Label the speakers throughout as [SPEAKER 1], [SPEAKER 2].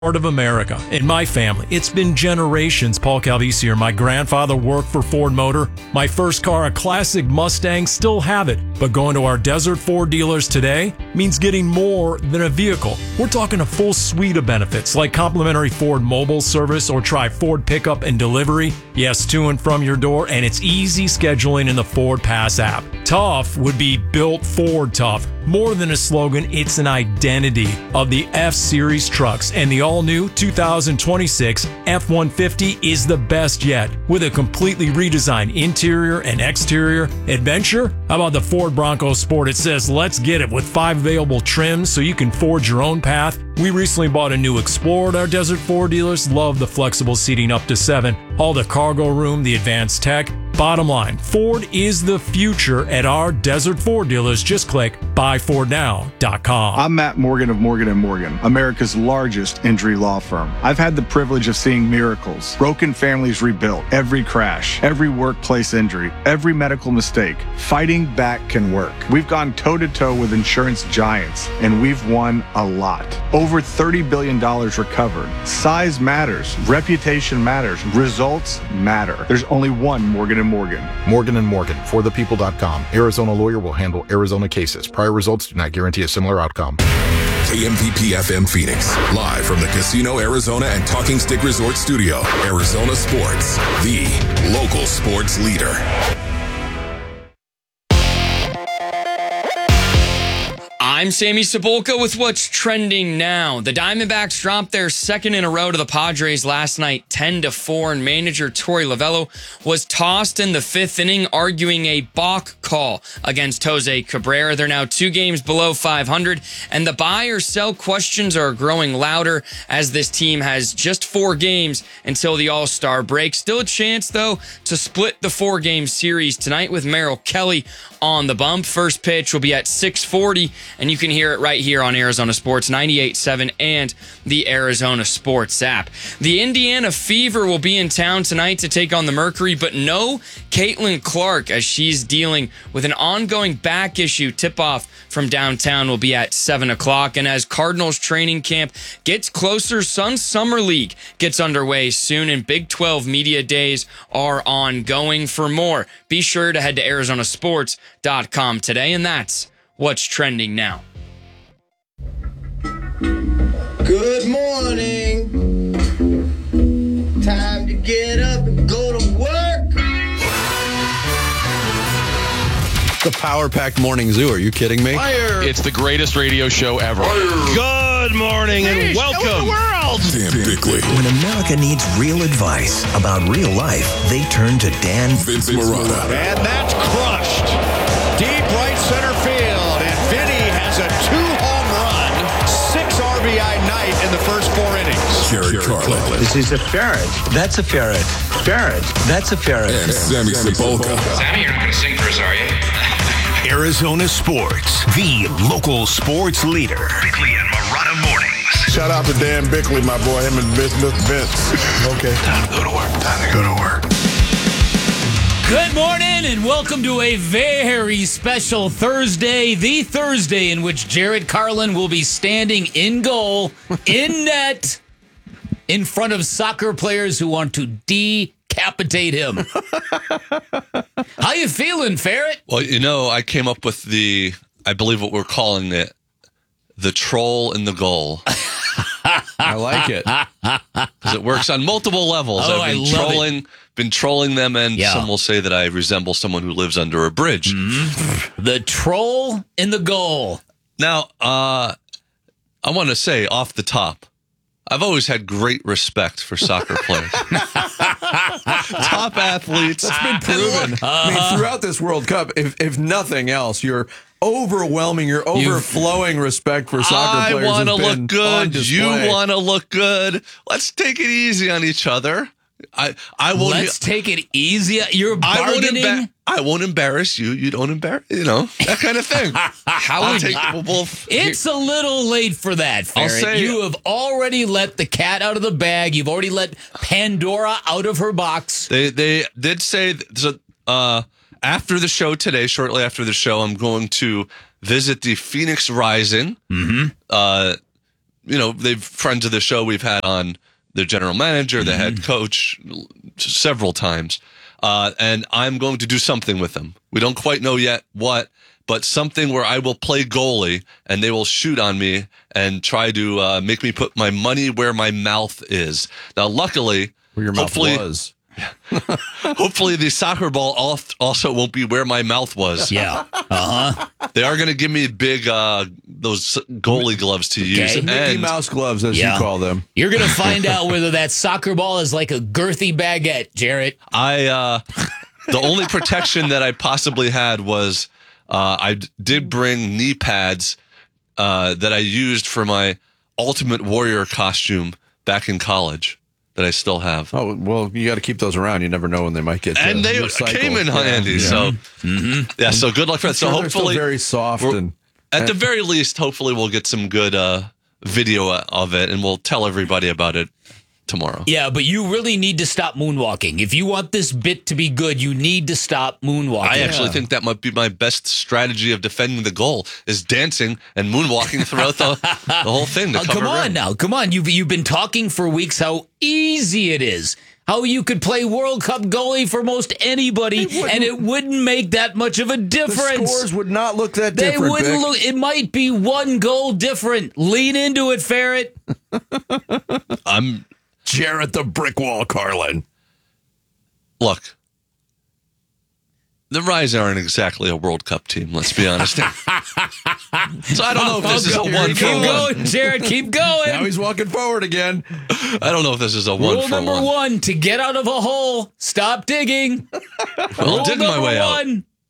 [SPEAKER 1] Part of America. In my family, it's been generations. Paul Calvisi here. My grandfather worked for Ford Motor. My first car, a classic Mustang, still have it. But going to our Desert Ford dealers today means getting more than a vehicle. We're talking a full suite of benefits like complimentary Ford mobile service or try Ford pickup and delivery. Yes, to and from your door, and it's easy scheduling in the Ford Pass app. Tough would be built Ford tough. More than a slogan, it's an identity of the F-Series trucks, and the all-new 2026 F-150 is the best yet. With a completely redesigned interior and exterior adventure, how about the Ford Bronco Sport? It says, let's get it, with 5 available trims so you can forge your own path. We recently bought a new Explorer at our Desert Ford dealers. Love the flexible seating up to 7. All the cargo room, the advanced tech. Bottom line, Ford is the future at our Desert Ford dealers. Just click buyfordnow.com.
[SPEAKER 2] I'm Matt Morgan of Morgan & Morgan, America's largest injury law firm. I've had the privilege of seeing miracles, broken families rebuilt, every crash, every workplace injury, every medical mistake. Fighting back can work. We've gone toe-to-toe with insurance giants, and we've won a lot. Over $30 billion recovered. Size matters. Reputation matters. Results matter. There's only one Morgan & Morgan.
[SPEAKER 3] Morgan & Morgan, forthepeople.com. Arizona lawyer will handle Arizona cases. Prior results do not guarantee a similar outcome.
[SPEAKER 4] KMPP FM Phoenix, live from the Casino Arizona and Talking Stick Resort Studio. Arizona Sports, the local sports leader.
[SPEAKER 5] I'm Sammy Cebulka with what's trending now. The Diamondbacks dropped their second in a row to the Padres last night, 10-4, and manager Torey Lovullo was tossed in the 5th inning, arguing a balk call against Jose Cabrera. They're now 2 games below 500, and the buy or sell questions are growing louder as this team has just 4 games until the All-Star break. Still a chance, though, to split the 4-game series tonight with Merrill Kelly on the bump. First pitch will be at 6:40, and you can hear it right here on Arizona Sports 98.7 and the Arizona Sports app. The Indiana Fever will be in town tonight to take on the Mercury, but no Caitlin Clark as she's dealing with an ongoing back issue. Tip-off from downtown will be at 7 o'clock, and as Cardinals training camp gets closer, Suns Summer League gets underway soon, and Big 12 media days are ongoing. For more, be sure to head to arizonasports.com today, and that's what's trending now.
[SPEAKER 6] Good morning. Time to get up and go to work.
[SPEAKER 7] The Power Pack Morning Zoo. Are you kidding me?
[SPEAKER 6] Fire.
[SPEAKER 8] It's the greatest radio show ever.
[SPEAKER 7] Good morning and welcome.
[SPEAKER 4] Dan Bickley,
[SPEAKER 9] When America needs real advice about real life, they turn to Dan
[SPEAKER 4] Vince Marotta,
[SPEAKER 10] And that's crushed. Deep right center field. And Vinny has a 2-home run, 6 RBI night in the first 4 innings.
[SPEAKER 4] Jared Carlin,
[SPEAKER 9] This is a ferret. That's a ferret. Ferret. That's a ferret.
[SPEAKER 4] and Sammy Cebulka.
[SPEAKER 11] Sammy, you're not going to sing for us, are you?
[SPEAKER 9] Arizona Sports, the local sports leader. Bickley and Marotta Mornings.
[SPEAKER 10] Shout out to Dan Bickley, my boy. Him and Vince. Okay.
[SPEAKER 9] Time to go to work. Time to go to work.
[SPEAKER 12] Good morning and welcome to a very special Thursday, the Thursday in which Jared Carlin will be standing in goal, in net, in front of soccer players who want to decapitate him. How you feeling, Ferret?
[SPEAKER 7] Well, you know, I came up with I believe what we're calling it, the troll in the goal.
[SPEAKER 8] I like it.
[SPEAKER 7] Because it works on multiple levels.
[SPEAKER 12] Oh,
[SPEAKER 7] I've been trolling them, and some will say that I resemble someone who lives under a bridge.
[SPEAKER 12] Mm-hmm. The troll in the goal.
[SPEAKER 7] Now, I want to say off the top, I've always had great respect for soccer players. Top athletes.
[SPEAKER 8] It's been proven. I mean, throughout this World Cup, if nothing else, your overflowing respect for soccer players.
[SPEAKER 7] I want to look good. You
[SPEAKER 8] display.
[SPEAKER 7] want to look good. Let's take it easy on each other. I won't.
[SPEAKER 12] Let's take it easy. You're bargaining.
[SPEAKER 7] I won't embarrass you. You don't embarrass. That kind of thing.
[SPEAKER 12] It's a little late for that, Ferret. You have already let the cat out of the bag. You've already let Pandora out of her box.
[SPEAKER 7] They did say after the show today, shortly after the show, I'm going to visit the Phoenix Rising. they've friends of the show. We've had on the general manager, the head coach, several times. And I'm going to do something with them. We don't quite know yet what, but something where I will play goalie and they will shoot on me and try to make me put my money where my mouth is. Now, luckily,
[SPEAKER 8] where your mouth was.
[SPEAKER 7] Hopefully the soccer ball also won't be where my mouth was.
[SPEAKER 12] Yeah.
[SPEAKER 7] They are going to give me big those goalie gloves to use.
[SPEAKER 8] Mickey
[SPEAKER 7] And
[SPEAKER 8] Mouse gloves, as you call them.
[SPEAKER 12] You're going to find out whether that soccer ball is like a girthy baguette, Jarrett.
[SPEAKER 7] The only protection that I possibly had was I did bring knee pads that I used for my Ultimate Warrior costume back in college. That I still have.
[SPEAKER 8] Oh, well, you got to keep those around. You never know when they might get
[SPEAKER 7] and they
[SPEAKER 8] recycled.
[SPEAKER 7] Came in handy. So, so good luck for that. So hopefully,
[SPEAKER 8] they're very soft. And
[SPEAKER 7] at the very least, hopefully we'll get some good video of it, and we'll tell everybody about it tomorrow.
[SPEAKER 12] Yeah, but you really need to stop moonwalking. If you want this bit to be good, you need to stop moonwalking.
[SPEAKER 7] I actually think that might be my best strategy of defending the goal is dancing and moonwalking throughout the whole thing.
[SPEAKER 12] Come on now. Come on. You've been talking for weeks how easy it is. How you could play World Cup goalie for most anybody, and it wouldn't make that much of a difference.
[SPEAKER 8] The scores would not look that different.
[SPEAKER 12] They wouldn't look. It might be one goal different. Lean into it, Ferret.
[SPEAKER 7] I'm
[SPEAKER 8] Jarrett the Brick Wall Carlin.
[SPEAKER 7] Look, the Rise aren't exactly a World Cup team, let's be honest. So I don't know if this is a one for
[SPEAKER 12] Keep
[SPEAKER 7] one.
[SPEAKER 12] going, Jared. Keep going.
[SPEAKER 8] Now he's walking forward again.
[SPEAKER 7] I don't know if this is a one
[SPEAKER 12] Rule
[SPEAKER 7] for
[SPEAKER 12] number
[SPEAKER 7] one.
[SPEAKER 12] one, to get out of a hole, stop digging.
[SPEAKER 7] Well, I'm digging my way out.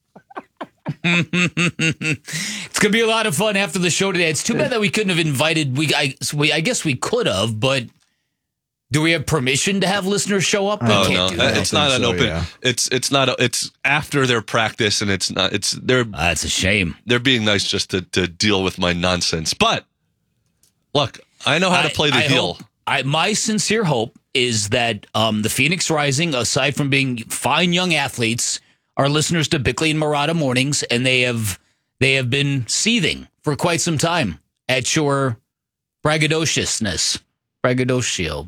[SPEAKER 12] It's going to be a lot of fun after the show today. It's too bad that we couldn't have invited. I guess we could have, but do we have permission to have listeners show up?
[SPEAKER 7] Oh no, it's not an open.
[SPEAKER 8] Yeah.
[SPEAKER 7] It's not. It's after their practice, and it's not. It's they're.
[SPEAKER 12] That's a shame.
[SPEAKER 7] They're being nice just to deal with my nonsense. But look, I know how to play the heel.
[SPEAKER 12] My sincere hope is that the Phoenix Rising, aside from being fine young athletes, are listeners to Bickley and Murata Mornings, and they have been seething for quite some time at your braggadociousness. Braggadocio.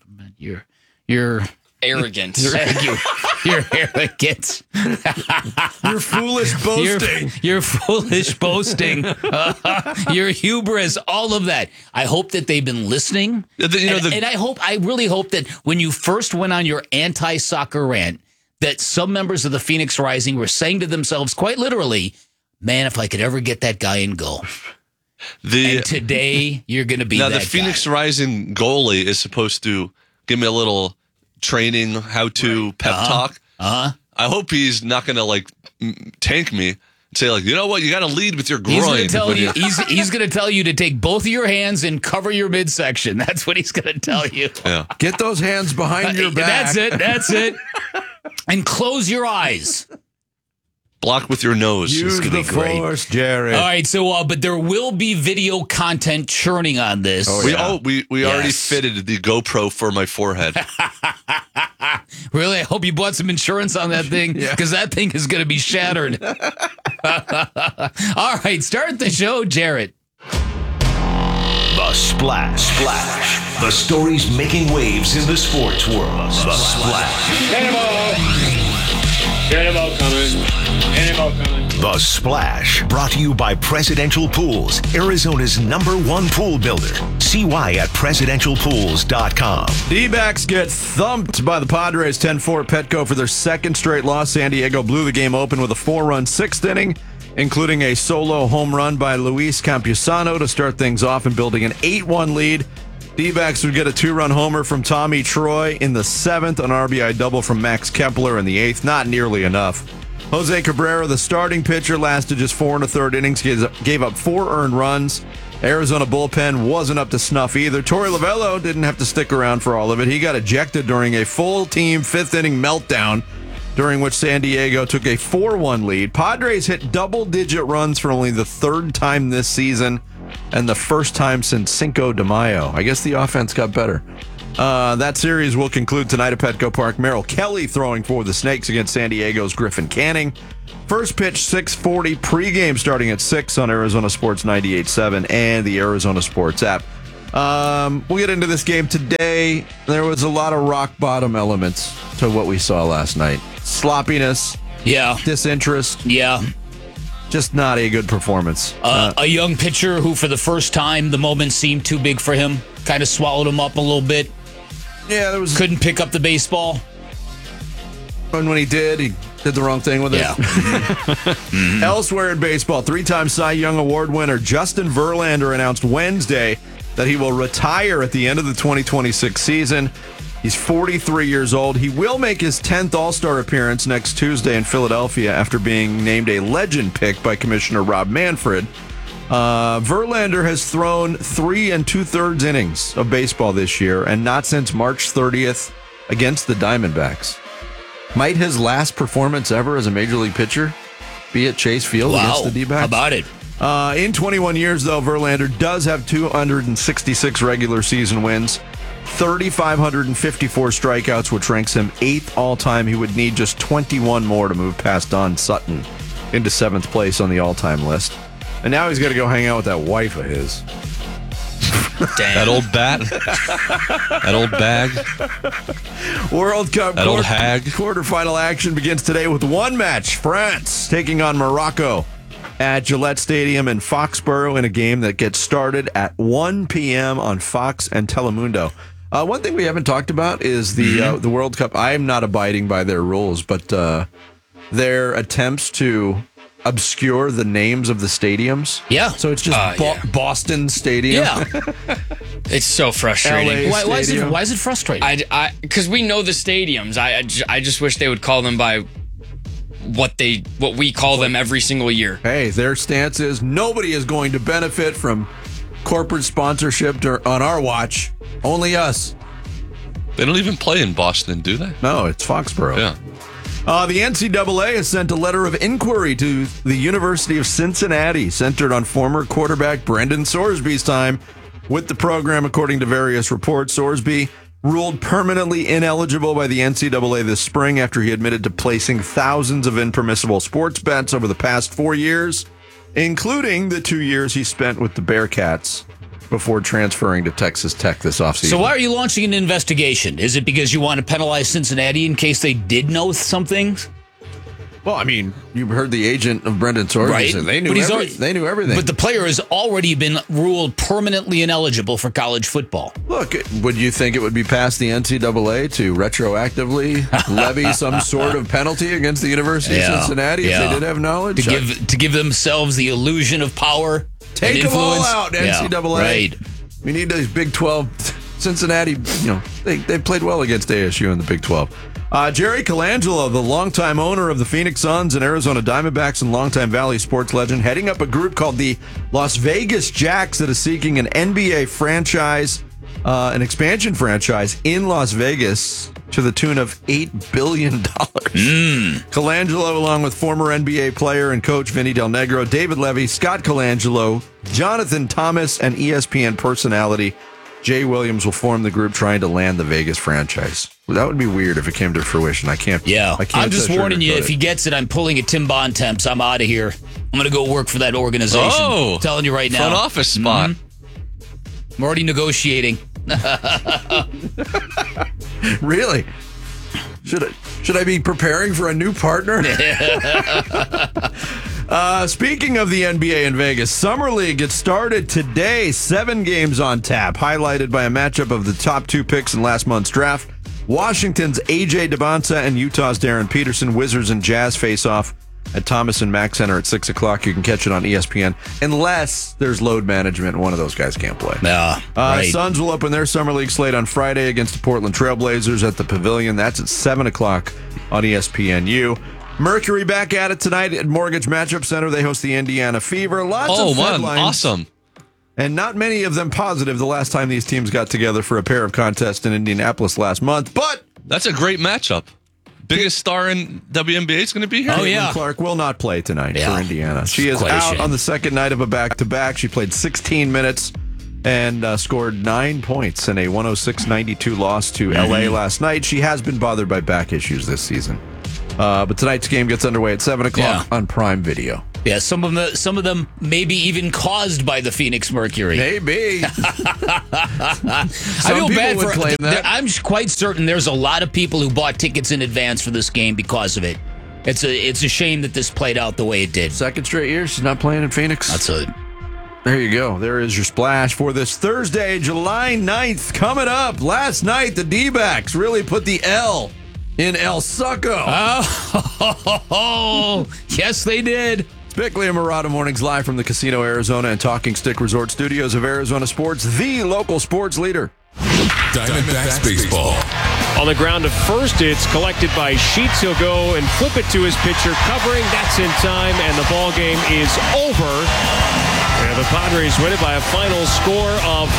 [SPEAKER 12] You're
[SPEAKER 5] arrogant.
[SPEAKER 12] You're arrogant.
[SPEAKER 8] You're foolish boasting.
[SPEAKER 12] You're foolish boasting. Your hubris, all of that. I hope that they've been listening. And I really hope that when you first went on your anti-soccer rant, that some members of the Phoenix Rising were saying to themselves, quite literally, man, if I could ever get that guy in goal. And today, you're going to be that
[SPEAKER 7] Now, the Phoenix Rising goalie is supposed to give me a little training, how-to pep talk. I hope he's not going to, tank me and say, you know what, you got to lead with your groin.
[SPEAKER 12] He's going to tell you to take both of your hands and cover your midsection. That's what he's going to tell you.
[SPEAKER 7] Yeah.
[SPEAKER 8] Get those hands behind your back.
[SPEAKER 12] That's it. And close your eyes.
[SPEAKER 7] Block with your nose.
[SPEAKER 8] Use the force, Jared.
[SPEAKER 12] All right, so but there will be video content churning on this.
[SPEAKER 7] We already fitted the GoPro for my forehead.
[SPEAKER 12] Really? I hope you bought some insurance on that thing, because that thing is going to be shattered. All right, start the show, Jarrett.
[SPEAKER 9] The Splash. The stories making waves in the sports world. The Splash.
[SPEAKER 13] Cannonball coming.
[SPEAKER 9] The Splash, brought to you by Presidential Pools, Arizona's #1 pool builder. See why at presidentialpools.com.
[SPEAKER 8] D-backs get thumped by the Padres 10-4 at Petco for their second straight loss. San Diego blew the game open with a 4-run sixth inning, including a solo home run by Luis Campusano to start things off and building an 8-1 lead. D-backs would get a 2-run homer from Tommy Troy in the 7th, an RBI double from Max Kepler in the 8th. Not nearly enough. Jose Cabrera, the starting pitcher, lasted just 4 1/3 innings, gave up 4 earned runs. Arizona bullpen wasn't up to snuff either. Torey Lovullo didn't have to stick around for all of it. He got ejected during a full-team 5th-inning meltdown, during which San Diego took a 4-1 lead. Padres hit double-digit runs for only the 3rd time this season and the first time since Cinco de Mayo. I guess the offense got better. That series will conclude tonight at Petco Park. Merrill Kelly throwing for the Snakes against San Diego's Griffin Canning. First pitch, 6:40. Pregame starting at 6 on Arizona Sports 98.7 and the Arizona Sports app. We'll get into this game today. There was a lot of rock bottom elements to what we saw last night. Sloppiness.
[SPEAKER 12] Yeah.
[SPEAKER 8] Disinterest.
[SPEAKER 12] Yeah.
[SPEAKER 8] Just not a good performance.
[SPEAKER 12] A young pitcher who, for the first time, the moment seemed too big for him. Kind of swallowed him up a little bit.
[SPEAKER 8] Yeah,
[SPEAKER 12] couldn't pick up the baseball.
[SPEAKER 8] And when he did the wrong thing with it.
[SPEAKER 12] Yeah.
[SPEAKER 8] Elsewhere in baseball, 3-time Cy Young Award winner Justin Verlander announced Wednesday that he will retire at the end of the 2026 season. He's 43 years old. He will make his 10th All-Star appearance next Tuesday in Philadelphia after being named a legend pick by Commissioner Rob Manfred. Verlander has thrown 3 2/3 innings of baseball this year, and not since March 30th against the Diamondbacks. Might his last performance ever as a major league pitcher be at Chase Field against the D-backs?
[SPEAKER 12] How about it?
[SPEAKER 8] In 21 years, though, Verlander does have 266 regular season wins, 3,554 strikeouts, which ranks him 8th all-time. He would need just 21 more to move past Don Sutton into 7th place on the all-time list. And now he's got to go hang out with that wife of his.
[SPEAKER 7] Damn. That old bat. That old bag.
[SPEAKER 8] World Cup
[SPEAKER 7] that old hag.
[SPEAKER 8] Quarterfinal action begins today with one match. France taking on Morocco at Gillette Stadium in Foxborough in a game that gets started at 1 p.m. on Fox and Telemundo. One thing we haven't talked about is the World Cup. I am not abiding by their rules, but their attempts to obscure the names of the stadiums.
[SPEAKER 12] Yeah.
[SPEAKER 8] So it's just Boston Stadium.
[SPEAKER 12] Yeah.
[SPEAKER 5] It's so frustrating.
[SPEAKER 12] Why is it frustrating?
[SPEAKER 5] Because we know the stadiums. I just wish they would call them by what we call them every single year.
[SPEAKER 8] Hey, their stance is nobody is going to benefit from corporate sponsorship on our watch. Only us.
[SPEAKER 7] They don't even play in Boston, do they?
[SPEAKER 8] No, it's Foxborough.
[SPEAKER 7] Yeah.
[SPEAKER 8] The NCAA has sent a letter of inquiry to the University of Cincinnati, centered on former quarterback Brendan Sorsby's time with the program. According to various reports, Sorsby ruled permanently ineligible by the NCAA this spring after he admitted to placing thousands of impermissible sports bets over the past 4 years, including the 2 years he spent with the Bearcats before transferring to Texas Tech this offseason.
[SPEAKER 12] So why are you launching an investigation? Is it because you want to penalize Cincinnati in case they did know something?
[SPEAKER 8] Well, I mean, you heard the agent of Brendan Sorsby.
[SPEAKER 12] Right.
[SPEAKER 8] They knew they knew everything.
[SPEAKER 12] But the player has already been ruled permanently ineligible for college football.
[SPEAKER 8] Look, would you think it would be past the NCAA to retroactively levy some sort of penalty against the University of Cincinnati if they did have knowledge?
[SPEAKER 12] To give themselves the illusion of power.
[SPEAKER 8] Take them all out, NCAA.
[SPEAKER 12] Right.
[SPEAKER 8] We need those Big 12. Cincinnati, they played well against ASU in the Big 12. Jerry Colangelo, the longtime owner of the Phoenix Suns and Arizona Diamondbacks and longtime Valley sports legend, heading up a group called the Las Vegas Jacks that is seeking an NBA franchise, an expansion franchise in Las Vegas to the tune of $8 billion. Colangelo, along with former NBA player and coach Vinny Del Negro, David Levy, Scott Colangelo, Jonathan Thomas, and ESPN personality Jay Williams will form the group trying to land the Vegas franchise. Well, that would be weird if it came to fruition. I'm
[SPEAKER 12] just warning you, if he gets it, I'm pulling a Tim Bontemps. I'm out of here. I'm going to go work for that organization. I'm telling you right now.
[SPEAKER 7] Front office spot.
[SPEAKER 12] I'm already negotiating.
[SPEAKER 8] Really? Should I be preparing for a new partner? Speaking of the NBA in Vegas, Summer League gets started today. 7 games on tap, highlighted by a matchup of the top 2 picks in last month's draft. Washington's A.J. Debonsa and Utah's Darren Peterson. Wizards and Jazz face off at Thomas and Mack Center at 6 o'clock. You can catch it on ESPN, unless there's load management and one of those guys can't play.
[SPEAKER 12] Right.
[SPEAKER 8] Suns will open their Summer League slate on Friday against the Portland Trailblazers at the Pavilion. That's at 7 o'clock on ESPNU. Mercury back at it tonight at Mortgage Matchup Center. They host the Indiana Fever. Lots of headlines.
[SPEAKER 7] Awesome.
[SPEAKER 8] And not many of them positive the last time these teams got together for a pair of contests in Indianapolis last month. But
[SPEAKER 7] that's a great matchup. Biggest star in WNBA is going to be here.
[SPEAKER 8] Caitlin Clark will not play tonight for Indiana. She is out on the second night of a back-to-back. She played 16 minutes and scored 9 points in a 106-92 loss to LA last night. She has been bothered by back issues this season. But tonight's game gets underway at 7 o'clock on Prime Video.
[SPEAKER 12] Yeah, some of them maybe even caused by the Phoenix Mercury.
[SPEAKER 8] Maybe.
[SPEAKER 12] I feel bad for
[SPEAKER 8] claim that.
[SPEAKER 12] I'm quite certain there's a lot of people who bought tickets in advance for this game because of it. It's a shame that this played out the way it did.
[SPEAKER 8] Second straight year she's not playing in Phoenix.
[SPEAKER 12] That's it.
[SPEAKER 8] There you go. There is your splash for this Thursday, July 9th. Coming up, last night the D-backs really put the L in El Succo.
[SPEAKER 12] Oh, yes, they did.
[SPEAKER 8] Bickley and Murata Mornings live from the Casino Arizona and Talking Stick Resort Studios of Arizona Sports, the local sports leader.
[SPEAKER 4] Diamondbacks baseball.
[SPEAKER 13] On the ground to first, it's collected by Sheets. He'll go and flip it to his pitcher, covering. That's in time, and the ball game is over. And the Padres win it by a final score of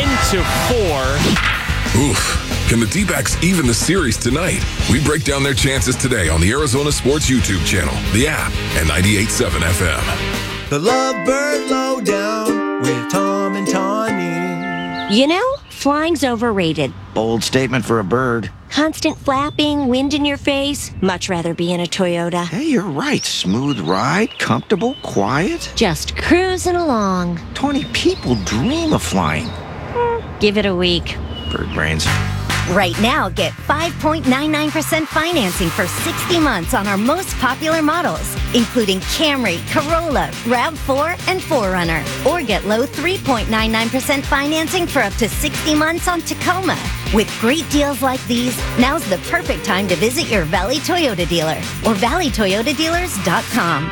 [SPEAKER 13] 10-4.
[SPEAKER 4] Oof. Can the D-backs even the series tonight? We break down their chances today on the Arizona Sports YouTube channel, the app, and 98.7 FM.
[SPEAKER 6] The Lovebird Lowdown with Tom and Tawny.
[SPEAKER 14] You know, flying's overrated.
[SPEAKER 15] Bold statement for a bird.
[SPEAKER 14] Constant flapping, wind in your face. Much rather be in a Toyota.
[SPEAKER 15] Hey, you're right. Smooth ride, comfortable, quiet.
[SPEAKER 14] Just cruising along.
[SPEAKER 15] 20 people dream of flying.
[SPEAKER 14] Give it a week.
[SPEAKER 15] Bird brains.
[SPEAKER 16] Right now, get 5.99% financing for 60 months on our most popular models, including Camry, Corolla, RAV4, and 4Runner. Or get low 3.99% financing for up to 60 months on Tacoma. With great deals like these, now's the perfect time to visit your Valley Toyota dealer or valleytoyotadealers.com.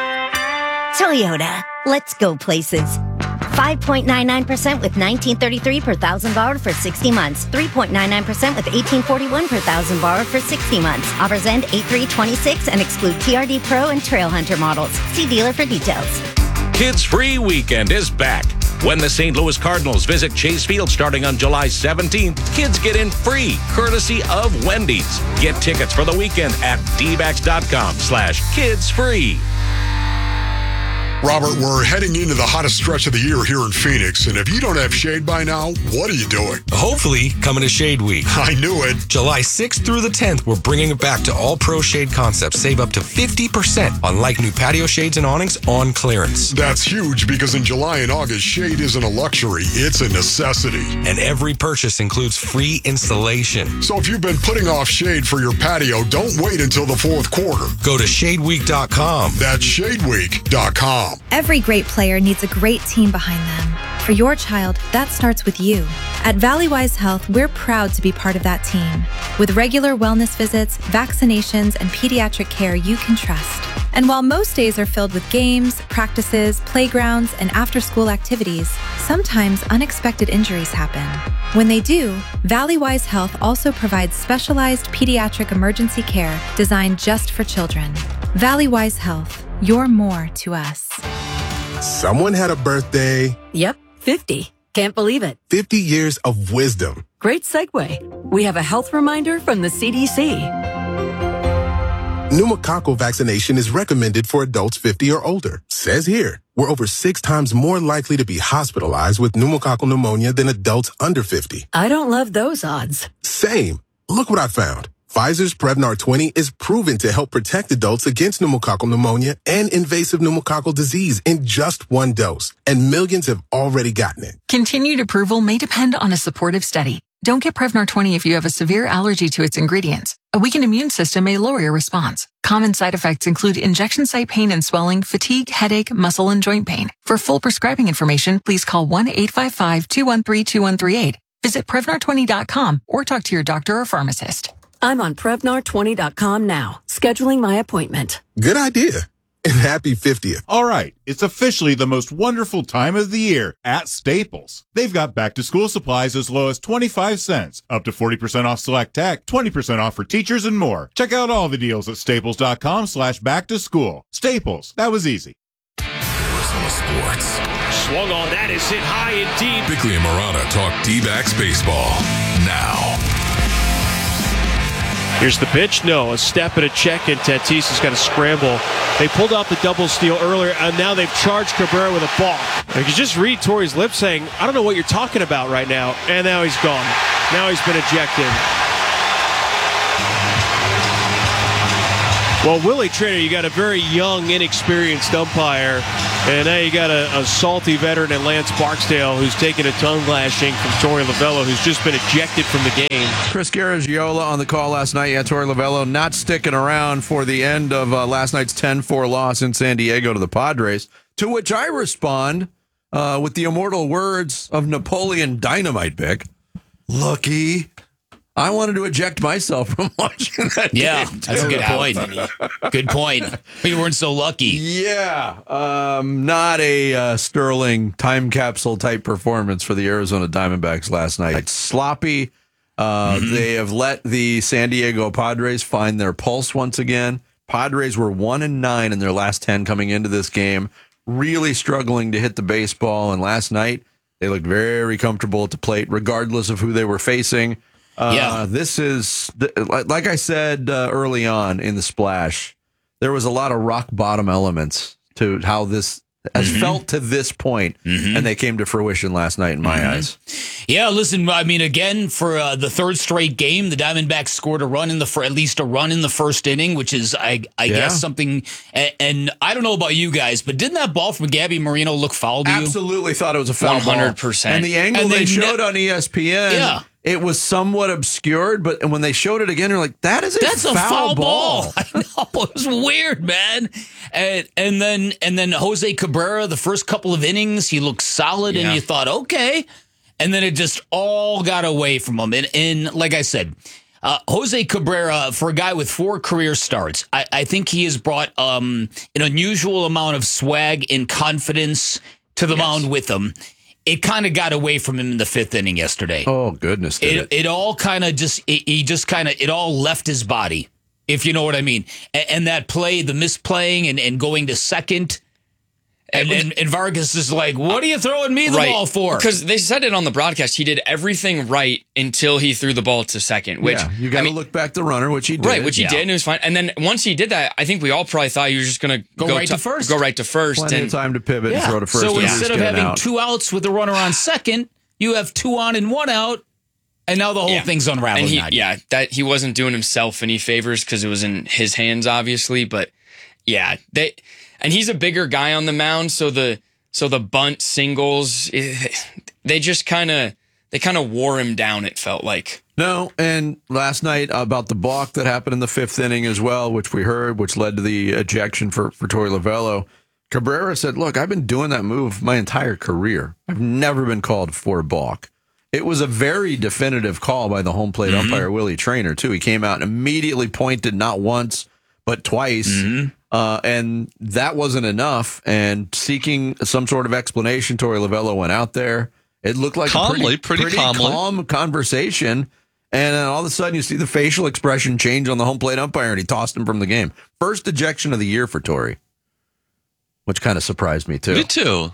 [SPEAKER 16] Toyota, let's go places. 5.99% with $19.33 per thousand borrowed for 60 months. 3.99% with $18.41 per thousand borrowed for 60 months. Offers end 8/3/26 and exclude TRD Pro and Trail Hunter models. See dealer for details.
[SPEAKER 17] Kids Free Weekend is back. When the St. Louis Cardinals visit Chase Field starting on July 17th, kids get in free, courtesy of Wendy's. Get tickets for the weekend at dbacks.com/kidsfree.
[SPEAKER 18] Robert, we're heading into the hottest stretch of the year here in Phoenix, and if you don't have shade by now, what are you doing?
[SPEAKER 19] Hopefully, coming to Shade Week.
[SPEAKER 18] I knew it.
[SPEAKER 19] July 6th through the 10th, we're bringing it back to all pro shade concepts. Save up to 50% on like new patio shades and awnings on clearance.
[SPEAKER 18] That's huge because in July and August, shade isn't a luxury, it's a necessity.
[SPEAKER 19] And every purchase includes free installation.
[SPEAKER 18] So if you've been putting off shade for your patio, don't wait until the fourth quarter.
[SPEAKER 19] Go to shadeweek.com.
[SPEAKER 18] That's shadeweek.com.
[SPEAKER 20] Every great player needs a great team behind them. For your child, that starts with you. At Valleywise Health, we're proud to be part of that team. With regular wellness visits, vaccinations, and pediatric care you can trust. And while most days are filled with games, practices, playgrounds, and after-school activities, sometimes unexpected injuries happen. When they do, Valleywise Health also provides specialized pediatric emergency care designed just for children. Valleywise Health, you're more to us.
[SPEAKER 21] Someone had a birthday.
[SPEAKER 22] Yep, 50. Can't believe it.
[SPEAKER 21] 50 years of wisdom.
[SPEAKER 22] Great segue. We have a health reminder from the CDC.
[SPEAKER 21] Pneumococcal vaccination is recommended for adults 50 or older. Says here, we're over 6 times more likely to be hospitalized with pneumococcal pneumonia than adults under 50.
[SPEAKER 22] I don't love those odds.
[SPEAKER 21] Same. Look what I found. Pfizer's Prevnar 20 is proven to help protect adults against pneumococcal pneumonia and invasive pneumococcal disease in just 1 dose, and millions have already gotten it.
[SPEAKER 23] Continued approval may depend on a supportive study. Don't get Prevnar 20 if you have a severe allergy to its ingredients. A weakened immune system may lower your response. Common side effects include injection site pain and swelling, fatigue, headache, muscle, and joint pain. For full prescribing information, please call 1-855-213-2138. Visit Prevnar20.com or talk to your doctor or pharmacist.
[SPEAKER 22] I'm on Prevnar20.com now, scheduling my appointment.
[SPEAKER 21] Good idea. And happy 50th.
[SPEAKER 24] All right, it's officially the most wonderful time of the year at Staples. They've got back-to-school supplies as low as 25 cents, up to 40% off select tech, 20% off for teachers, and more. Check out all the deals at staples.com/back-to-school. Staples, that was easy.
[SPEAKER 4] Arizona Sports.
[SPEAKER 13] Swung on, that is hit high and deep.
[SPEAKER 4] Bickley and Murata talk D-backs baseball now.
[SPEAKER 13] Here's the pitch. No, a step and a check, and Tatis has got to scramble. They pulled out the double steal earlier, and now they've charged Cabrera with a balk. You can just read Torrey's lips saying, I don't know what you're talking about right now. And now he's gone. Now he's been ejected. Well, Willie Trainer, you got a very young, inexperienced umpire, and now you got a salty veteran in Lance Barksdale who's taken a tongue lashing from Torey Lovullo, who's just been ejected from the game.
[SPEAKER 8] Chris Garagiola on the call last night. Yeah, Torey Lovullo not sticking around for the end of last night's 10-4 loss in San Diego to the Padres, to which I respond with the immortal words of Napoleon Dynamite, Vic. Lucky. I wanted to eject myself from watching that game.
[SPEAKER 12] Yeah, that's a good point. Good point. But you weren't so lucky.
[SPEAKER 8] Yeah. Not a Sterling time capsule type performance for the Arizona Diamondbacks last night. It's sloppy. They have let the San Diego Padres find their pulse once again. Padres were 1-9 in their last 10 coming into this game, really struggling to hit the baseball. And last night, they looked very comfortable at the plate, regardless of who they were facing. This is, like I said early on in the splash, there was a lot of rock bottom elements to how this has felt to this point, and they came to fruition last night in my eyes.
[SPEAKER 12] Yeah, listen, I mean, again, for the third straight game, the Diamondbacks scored at least a run in the first inning, which is, I guess, something. And I don't know about you guys, but didn't that ball from Gabby Moreno look foul to you?
[SPEAKER 8] Absolutely thought it was a foul
[SPEAKER 5] 100%.
[SPEAKER 8] And the angle they showed on ESPN, it was somewhat obscured, but when they showed it again, you're like, that's a foul ball.
[SPEAKER 12] I know, it was weird, man. And then Jose Cabrera, the first couple of innings, he looked solid, and you thought, okay. And then it just all got away from him. And like I said, Jose Cabrera, for a guy with 4 career starts, I think he has brought an unusual amount of swag and confidence to the mound with him. It kind of got away from him in the 5th inning yesterday.
[SPEAKER 8] Oh, goodness.
[SPEAKER 12] It all kind of it all left his body, if you know what I mean. And that play, the misplaying and going to second. And Vargas is like, what are you throwing me the ball for?
[SPEAKER 5] Because they said it on the broadcast. He did everything right until he threw the ball to second. Which
[SPEAKER 8] you got to look back the runner, which he did.
[SPEAKER 5] Right, which he did, and it was fine. And then once he did that, I think we all probably thought he was just going to
[SPEAKER 12] go right to first.
[SPEAKER 5] Go right to first.
[SPEAKER 8] Plenty of time to pivot and throw to first.
[SPEAKER 12] So instead of having 2 outs with the runner on second, you have 2 on and 1 out, and now the whole thing's unraveling.
[SPEAKER 5] And that he wasn't doing himself any favors because it was in his hands, obviously. But and he's a bigger guy on the mound, so the bunt singles, they just kind of wore him down, it felt like.
[SPEAKER 8] No, and last night about the balk that happened in the 5th inning as well, which we heard, which led to the ejection for Torey Lovullo. Cabrera said, look, I've been doing that move my entire career. I've never been called for a balk. It was a very definitive call by the home plate umpire, Willie Trainer, too. He came out and immediately pointed not once, but twice. And that wasn't enough. And seeking some sort of explanation, Torey Lovullo went out there. It looked like
[SPEAKER 7] calmly,
[SPEAKER 8] a pretty calm conversation. And then all of a sudden, you see the facial expression change on the home plate umpire, and he tossed him from the game. First ejection of the year for Torey, which kind of surprised me, too.
[SPEAKER 7] Me, too.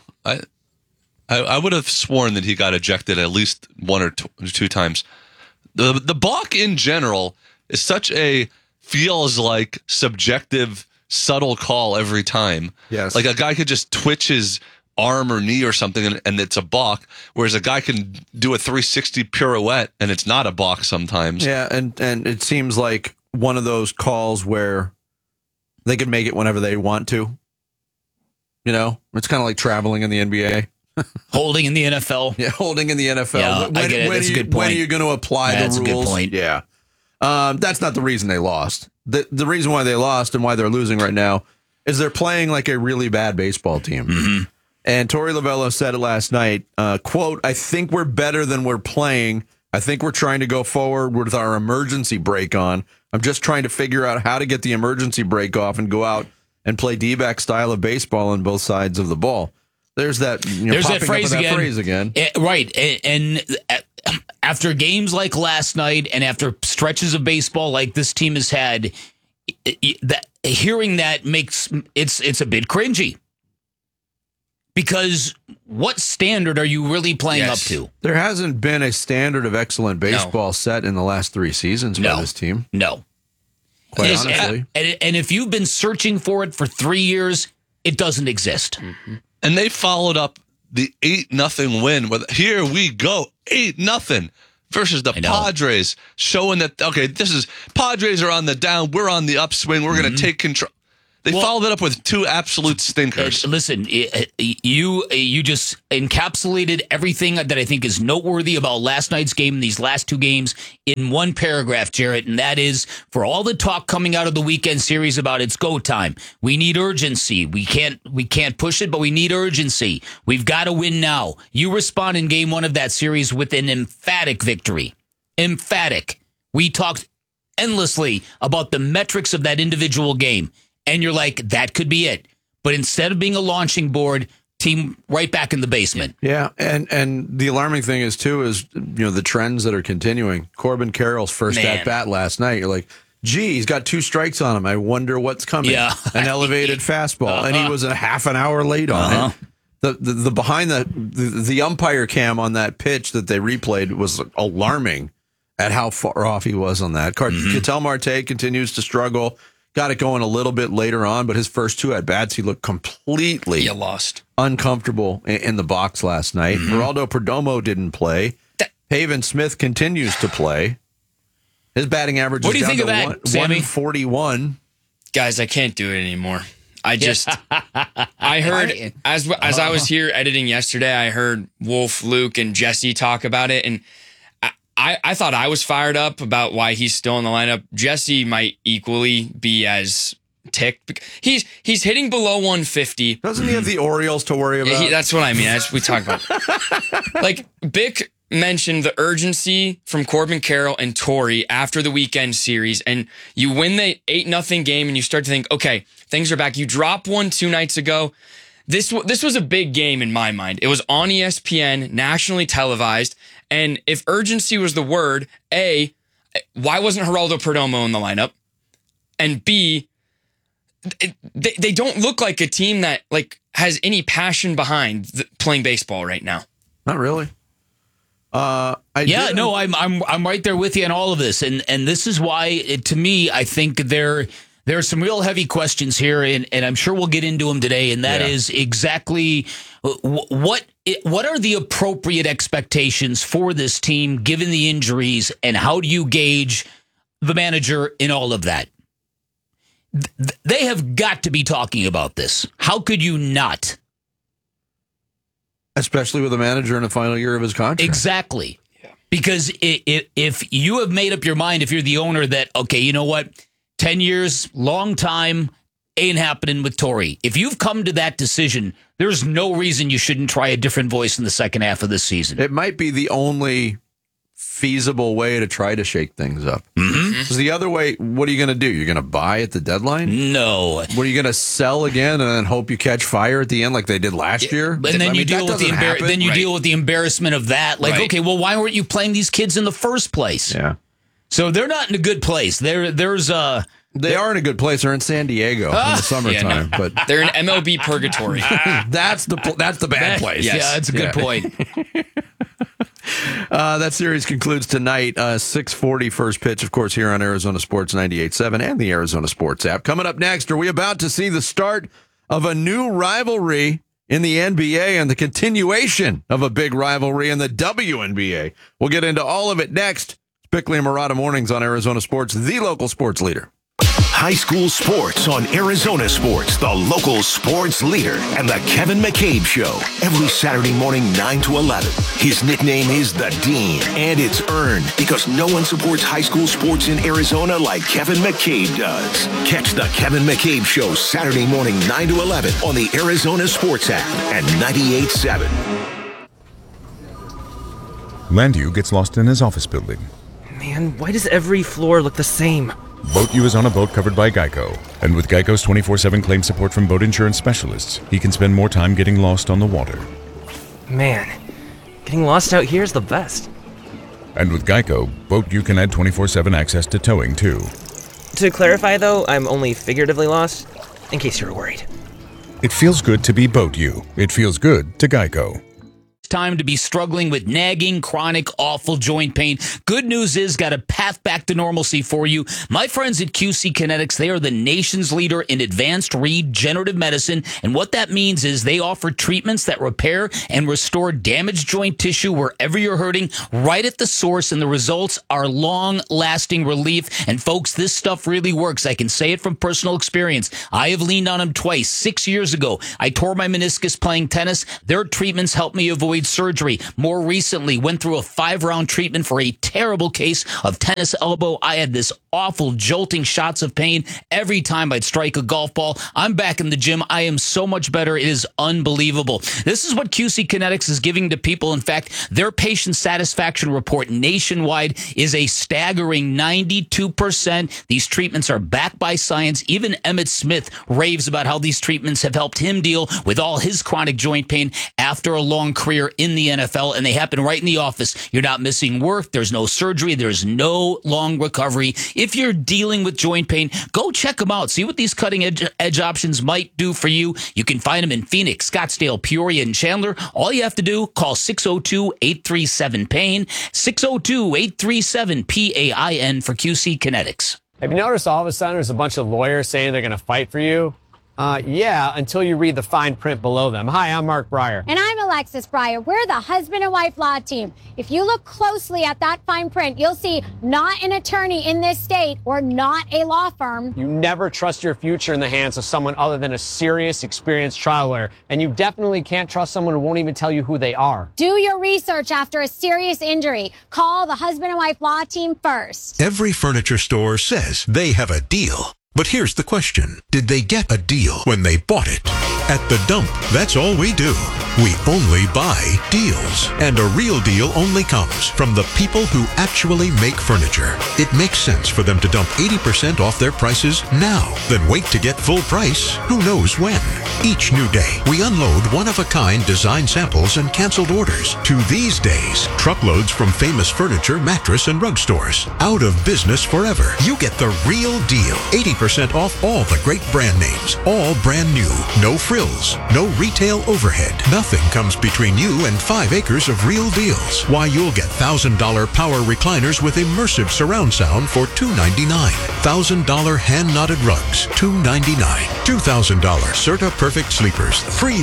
[SPEAKER 7] I would have sworn that he got ejected at least 1 or 2 times. The balk in general is such a feels like subjective, subtle call every time.
[SPEAKER 8] Yes.
[SPEAKER 7] Like a guy could just twitch his arm or knee or something and it's a balk, whereas a guy can do a 360 pirouette and it's not a balk sometimes.
[SPEAKER 8] Yeah, and it seems like one of those calls where they can make it whenever they want to. You know, it's kind of like traveling in the NBA.
[SPEAKER 12] Holding in the NFL.
[SPEAKER 8] Yeah, holding in the NFL.
[SPEAKER 12] Yeah, I get it. That's a good point.
[SPEAKER 8] When are you going to apply the rules?
[SPEAKER 12] That's a good point.
[SPEAKER 8] Yeah. That's not the reason they lost. The reason why they lost and why they're losing right now is they're playing like a really bad baseball team. And Torey Lovullo said it last night, quote, I think we're better than we're playing. I think we're trying to go forward with our emergency brake on. I'm just trying to figure out how to get the emergency brake off and go out and play D-back style of baseball on both sides of the ball. There's that,
[SPEAKER 12] There's that phrase
[SPEAKER 8] again.
[SPEAKER 12] Right. And after games like last night and after stretches of baseball like this team has had, hearing that makes it's a bit cringy. Because what standard are you really playing up to?
[SPEAKER 8] There hasn't been a standard of excellent baseball set in the last 3 seasons by this teeam.
[SPEAKER 12] No.
[SPEAKER 8] Quite honestly.
[SPEAKER 12] And if you've been searching for it for 3 years, it doesn't exist.
[SPEAKER 7] And they followed up the 8-0 win with, here we go, 8-0. versus the Padres showing that, okay, Padres are on the down, we're on the upswing, we're going to take control. They followed it up with two absolute stinkers.
[SPEAKER 12] Listen, you just encapsulated everything that I think is noteworthy about last night's game and these last two games in one paragraph, Jarrett, and that is for all the talk coming out of the weekend series about it's go time. We need urgency. We can't push it, but we need urgency. We've got to win now. You respond in game one of that series with an emphatic victory. Emphatic. We talked endlessly about the metrics of that individual game. And you're like, that could be it. But instead of being a launching board, team right back in the basement.
[SPEAKER 8] Yeah, and the alarming thing is, too, the trends that are continuing. Corbin Carroll's first at-bat last night, you're like, gee, he's got 2 strikes on him. I wonder what's coming. Yeah. An elevated fastball. And he was a half an hour late on it. The behind the umpire cam on that pitch that they replayed was alarming at how far off he was on that. Ketel Marte continues to struggle. Got it going a little bit later on, but his first 2 at-bats, he looked completely uncomfortable in the box last night. Geraldo Perdomo didn't play. Haven Smith continues to play. His batting average is down to 141.
[SPEAKER 5] Guys, I can't do it anymore. I heard, as I was here editing yesterday, I heard Wolf, Luke, and Jesse talk about it, and I thought I was fired up about why he's still in the lineup. Jesse might equally be as ticked. He's hitting below 150.
[SPEAKER 8] Doesn't he have the Orioles to worry about?
[SPEAKER 5] That's what I mean. We talk about. Like, Bick mentioned the urgency from Corbin Carroll and Torrey after the weekend series, and you win the 8-0 game, and you start to think, okay, things are back. You drop one 2 nights ago. This was a big game in my mind. It was on ESPN, nationally televised. And if urgency was the word, A, why wasn't Geraldo Perdomo in the lineup? And B, they don't look like a team that has any passion behind playing baseball right now.
[SPEAKER 8] Not really.
[SPEAKER 12] I'm right there with you on all of this, and this is why, to me, I think there are some real heavy questions here, and I'm sure we'll get into them today. And that is exactly what are the appropriate expectations for this team given the injuries, and how do you gauge the manager in all of that? They have got to be talking about this. How could you not?
[SPEAKER 8] Especially with a manager in the final year of his contract.
[SPEAKER 12] Exactly. Yeah. Because if you have made up your mind, if you're the owner, that, okay, you know what, 10 years, long time, ain't happening with Torrey. If you've come to that decision, there's no reason you shouldn't try a different voice in the second half of this season.
[SPEAKER 8] It might be the only feasible way to try to shake things up. Because the other way, what are you going to do? You're going to buy at the deadline?
[SPEAKER 12] No.
[SPEAKER 8] What are you going to sell again and then hope you catch fire at the end like they did last year?
[SPEAKER 12] And then you deal with the embarrassment of that. Okay, well, why weren't you playing these kids in the first place?
[SPEAKER 8] Yeah.
[SPEAKER 12] So they're not in a good place. They are
[SPEAKER 8] in a good place. They're in San Diego in the summertime, but
[SPEAKER 5] they're in MLB purgatory.
[SPEAKER 8] That's the bad place.
[SPEAKER 12] Yes. Yeah, that's a good point.
[SPEAKER 8] That series concludes tonight. 6:40 first pitch, of course, here on Arizona Sports 98.7 and the Arizona Sports app. Coming up next, are we about to see the start of a new rivalry in the NBA and the continuation of a big rivalry in the WNBA? We'll get into all of it next. Bickley and Murata Mornings on Arizona Sports, the local sports leader.
[SPEAKER 9] High school sports on Arizona Sports, the local sports leader, and the Kevin McCabe Show. Every Saturday morning, 9 to 11. His nickname is The Dean, and it's earned because no one supports high school sports in Arizona like Kevin McCabe does. Catch the Kevin McCabe Show Saturday morning, 9 to 11 on the Arizona Sports app and 98.7.
[SPEAKER 1] Landu gets lost in his office building.
[SPEAKER 2] Man, why does every floor look the same?
[SPEAKER 1] Boat U is on a boat covered by Geico. And with Geico's 24/7 claim support from boat insurance specialists, he can spend more time getting lost on the water.
[SPEAKER 2] Man, getting lost out here is the best.
[SPEAKER 1] And with Geico, Boat U can add 24/7 access to towing, too.
[SPEAKER 2] To clarify, though, I'm only figuratively lost, in case you're worried.
[SPEAKER 1] It feels good to be Boat U. It feels good to Geico.
[SPEAKER 12] time to be struggling with nagging, chronic, awful joint pain. Good news is, got a path back to normalcy for you. My friends at QC Kinetics, they are the nation's leader in advanced regenerative medicine. And what that means is they offer treatments that repair and restore damaged joint tissue wherever you're hurting, right at the source. And the results are long-lasting relief. And folks, this stuff really works. I can say it from personal experience. I have leaned on them twice. 6 years ago, I tore my meniscus playing tennis. Their treatments helped me avoid surgery. More recently, went through a 5-round treatment for a terrible case of tennis elbow. I had this awful jolting shots of pain every time I'd strike a golf ball. I'm back in the gym. I am so much better. It is unbelievable. This is what QC Kinetics is giving to people. In fact, their patient satisfaction report nationwide is a staggering 92%. These treatments are backed by science. Even Emmitt Smith raves about how these treatments have helped him deal with all his chronic joint pain after a long career in the NFL, and they happen right in the office. You're not missing work. There's no surgery. There's no long recovery. If you're dealing with joint pain, go check them out. See what these cutting edge options might do for you. You can find them in Phoenix, Scottsdale, Peoria, and Chandler. All you have to do, call 602-837-PAIN, 602-837-PAIN for QC Kinetics.
[SPEAKER 3] Have you noticed all of a sudden there's a bunch of lawyers saying they're going to fight for you? Yeah, until you read the fine print below them. Hi, I'm Mark Breyer.
[SPEAKER 6] And I'm Alexis Breyer. We're the husband and wife law team. If you look closely at that fine print, you'll see not an attorney in this state or not a law firm.
[SPEAKER 3] You never trust your future in the hands of someone other than a serious, experienced trial lawyer. And you definitely can't trust someone who won't even tell you who they are.
[SPEAKER 6] Do your research after a serious injury. Call the husband and wife law team first.
[SPEAKER 10] Every furniture store says they have a deal. But here's the question. Did they get a deal when they bought it? At The Dump, that's all we do. We only buy deals. And a real deal only comes from the people who actually make furniture. It makes sense for them to dump 80% off their prices now, then wait to get full price who knows when. Each new day, we unload one-of-a-kind design samples and canceled orders. To these days, truckloads from famous furniture, mattress, and rug stores. Out of business forever. You get the real deal. 80% off all the great brand names. All brand new. No frills. No retail overhead. Nothing comes between you and 5 acres of real deals. Why, you'll get $1,000 power recliners with immersive surround sound for $299. $1,000 hand-knotted rugs, $299. $2,000 Serta Perfect Sleepers,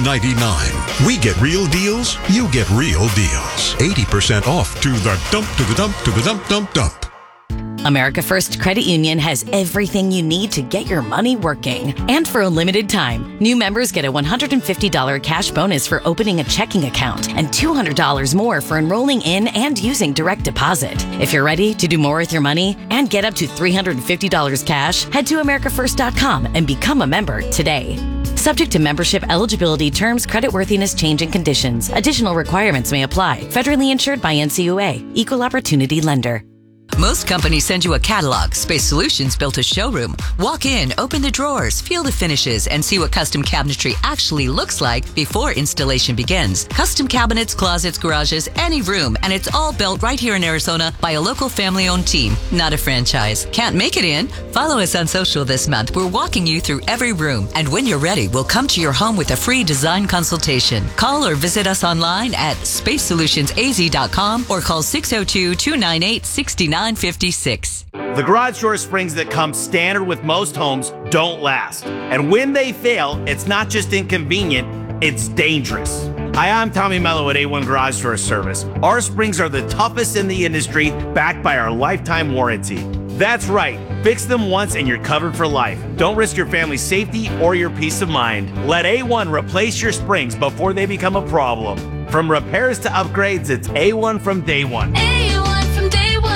[SPEAKER 10] $399. We get real deals, you get real deals. 80% off. To the dump, to the dump, to the dump, dump, dump.
[SPEAKER 11] America First Credit Union has everything you need to get your money working. And for a limited time, new members get a $150 cash bonus for opening a checking account and $200 more for enrolling in and using direct deposit. If you're ready to do more with your money and get up to $350 cash, head to americafirst.com and become a member today. Subject to membership, eligibility, terms, creditworthiness, change, and conditions. Additional requirements may apply. Federally insured by NCUA. Equal Opportunity Lender.
[SPEAKER 25] Most companies send you a catalog. Space Solutions built a showroom. Walk in, open the drawers, feel the finishes, and see what custom cabinetry actually looks like before installation begins. Custom cabinets, closets, garages, any room, and it's all built right here in Arizona by a local family-owned team, not a franchise. Can't make it in? Follow us on social this month. We're walking you through every room, and when you're ready, we'll come to your home with a free design consultation. Call or visit us online at spacesolutionsaz.com or call 602-298-6956.
[SPEAKER 26] The garage door springs that come standard with most homes don't last. And when they fail, it's not just inconvenient, it's dangerous. Hi, I'm Tommy Mello at A1 Garage Door Service. Our springs are the toughest in the industry, backed by our lifetime warranty. That's right. Fix them once and you're covered for life. Don't risk your family's safety or your peace of mind. Let A1 replace your springs before they become a problem. From repairs to upgrades, it's A1 from day one.
[SPEAKER 27] A1 from day one.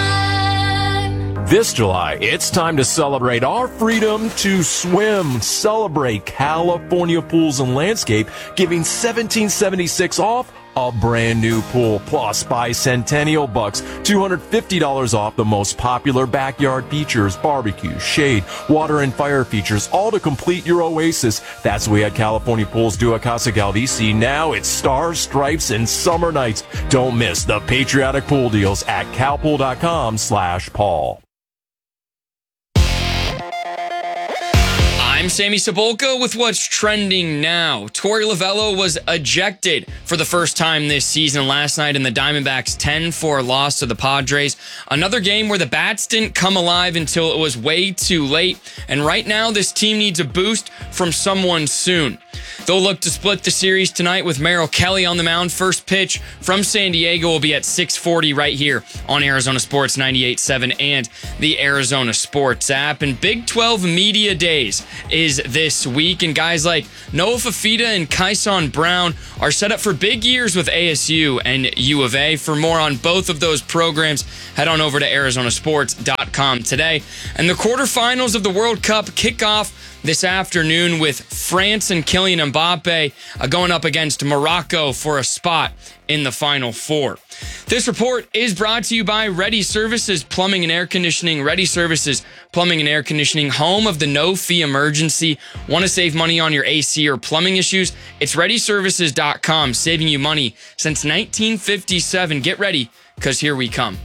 [SPEAKER 28] This July, it's time to celebrate our freedom to swim. Celebrate California Pools and Landscape, giving $1,776 off a brand new pool, plus bicentennial bucks, $250 off the most popular backyard features, barbecue, shade, water, and fire features, all to complete your oasis. That's what we had California Pools do at Casa Galdici. Now it's stars, stripes, and summer nights. Don't miss the patriotic pool deals at calpool.com/Paul.
[SPEAKER 5] I'm I'm Sammy Cebulka with what's trending now. Torey Lovullo was ejected for the first time this season last night in the Diamondbacks' 10-4 loss to the Padres. Another game where the bats didn't come alive until it was way too late. And right now, this team needs a boost from someone soon. They'll look to split the series tonight with Merrill Kelly on the mound. First pitch from San Diego will be at 6:40 right here on Arizona Sports 98.7 and the Arizona Sports app. And Big 12 Media Days is this week, and guys like Noah Fafita and Kyson Brown are set up for big years with ASU and U of A. For more on both of those programs, head on over to arizonasports.com today. And the quarterfinals of the World Cup kick off this afternoon with France and Kylian Mbappe going up against Morocco for a spot in the Final Four. This report is brought to you by Ready Services Plumbing and Air Conditioning. Ready Services Plumbing and Air Conditioning, home of the no-fee emergency. Want to save money on your AC or plumbing issues? It's ReadyServices.com, saving you money since 1957. Get ready, because here we come.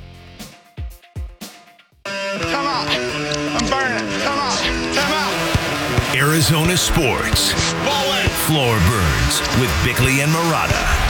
[SPEAKER 14] Come on. I'm burning. Come on. Come on.
[SPEAKER 9] Arizona Sports. Floor Burns with Bickley and Murata.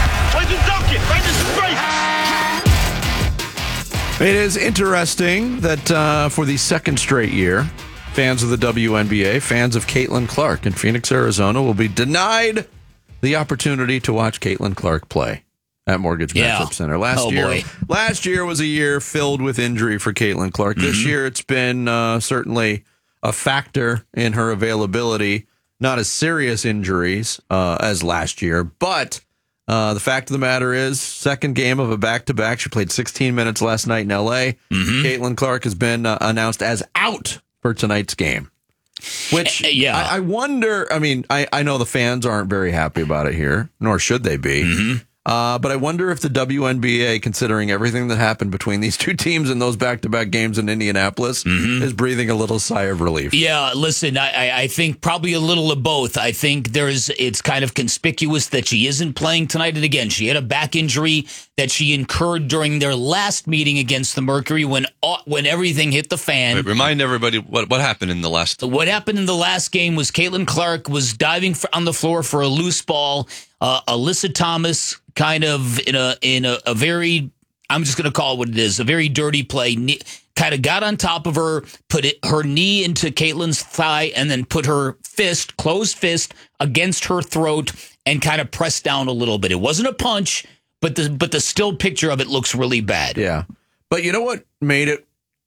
[SPEAKER 8] It is interesting that for the second straight year, fans of the WNBA, fans of Caitlin Clark in Phoenix, Arizona, will be denied the opportunity to watch Caitlin Clark play at Mortgage Matchup Center. Last year was a year filled with injury for Caitlin Clark. This year, it's been certainly a factor in her availability. Not as serious injuries as last year, but the fact of the matter is, second game of a back-to-back. She played 16 minutes last night in L.A. Caitlin Clark has been announced as out for tonight's game. Which, I wonder, I mean, I know the fans aren't very happy about it here, nor should they be. But I wonder if the WNBA, considering everything that happened between these two teams in those back-to-back games in Indianapolis, is breathing a little sigh of relief.
[SPEAKER 12] Yeah, listen, I think probably a little of both. I think it's kind of conspicuous that she isn't playing tonight. And again, she had a back injury that she incurred during their last meeting against the Mercury when everything hit the fan.
[SPEAKER 7] Wait, remind everybody what happened in the last.
[SPEAKER 12] What happened in the last game was Caitlin Clark was diving on the floor for a loose ball. Alyssa Thomas kind of in a very, I'm just going to call it what it is, a very dirty play, kind of got on top of her, put her knee into Caitlin's thigh, and then put her closed fist against her throat and kind of pressed down a little bit. It wasn't a punch, but the still picture of it looks really bad.
[SPEAKER 8] Yeah. But you know what made it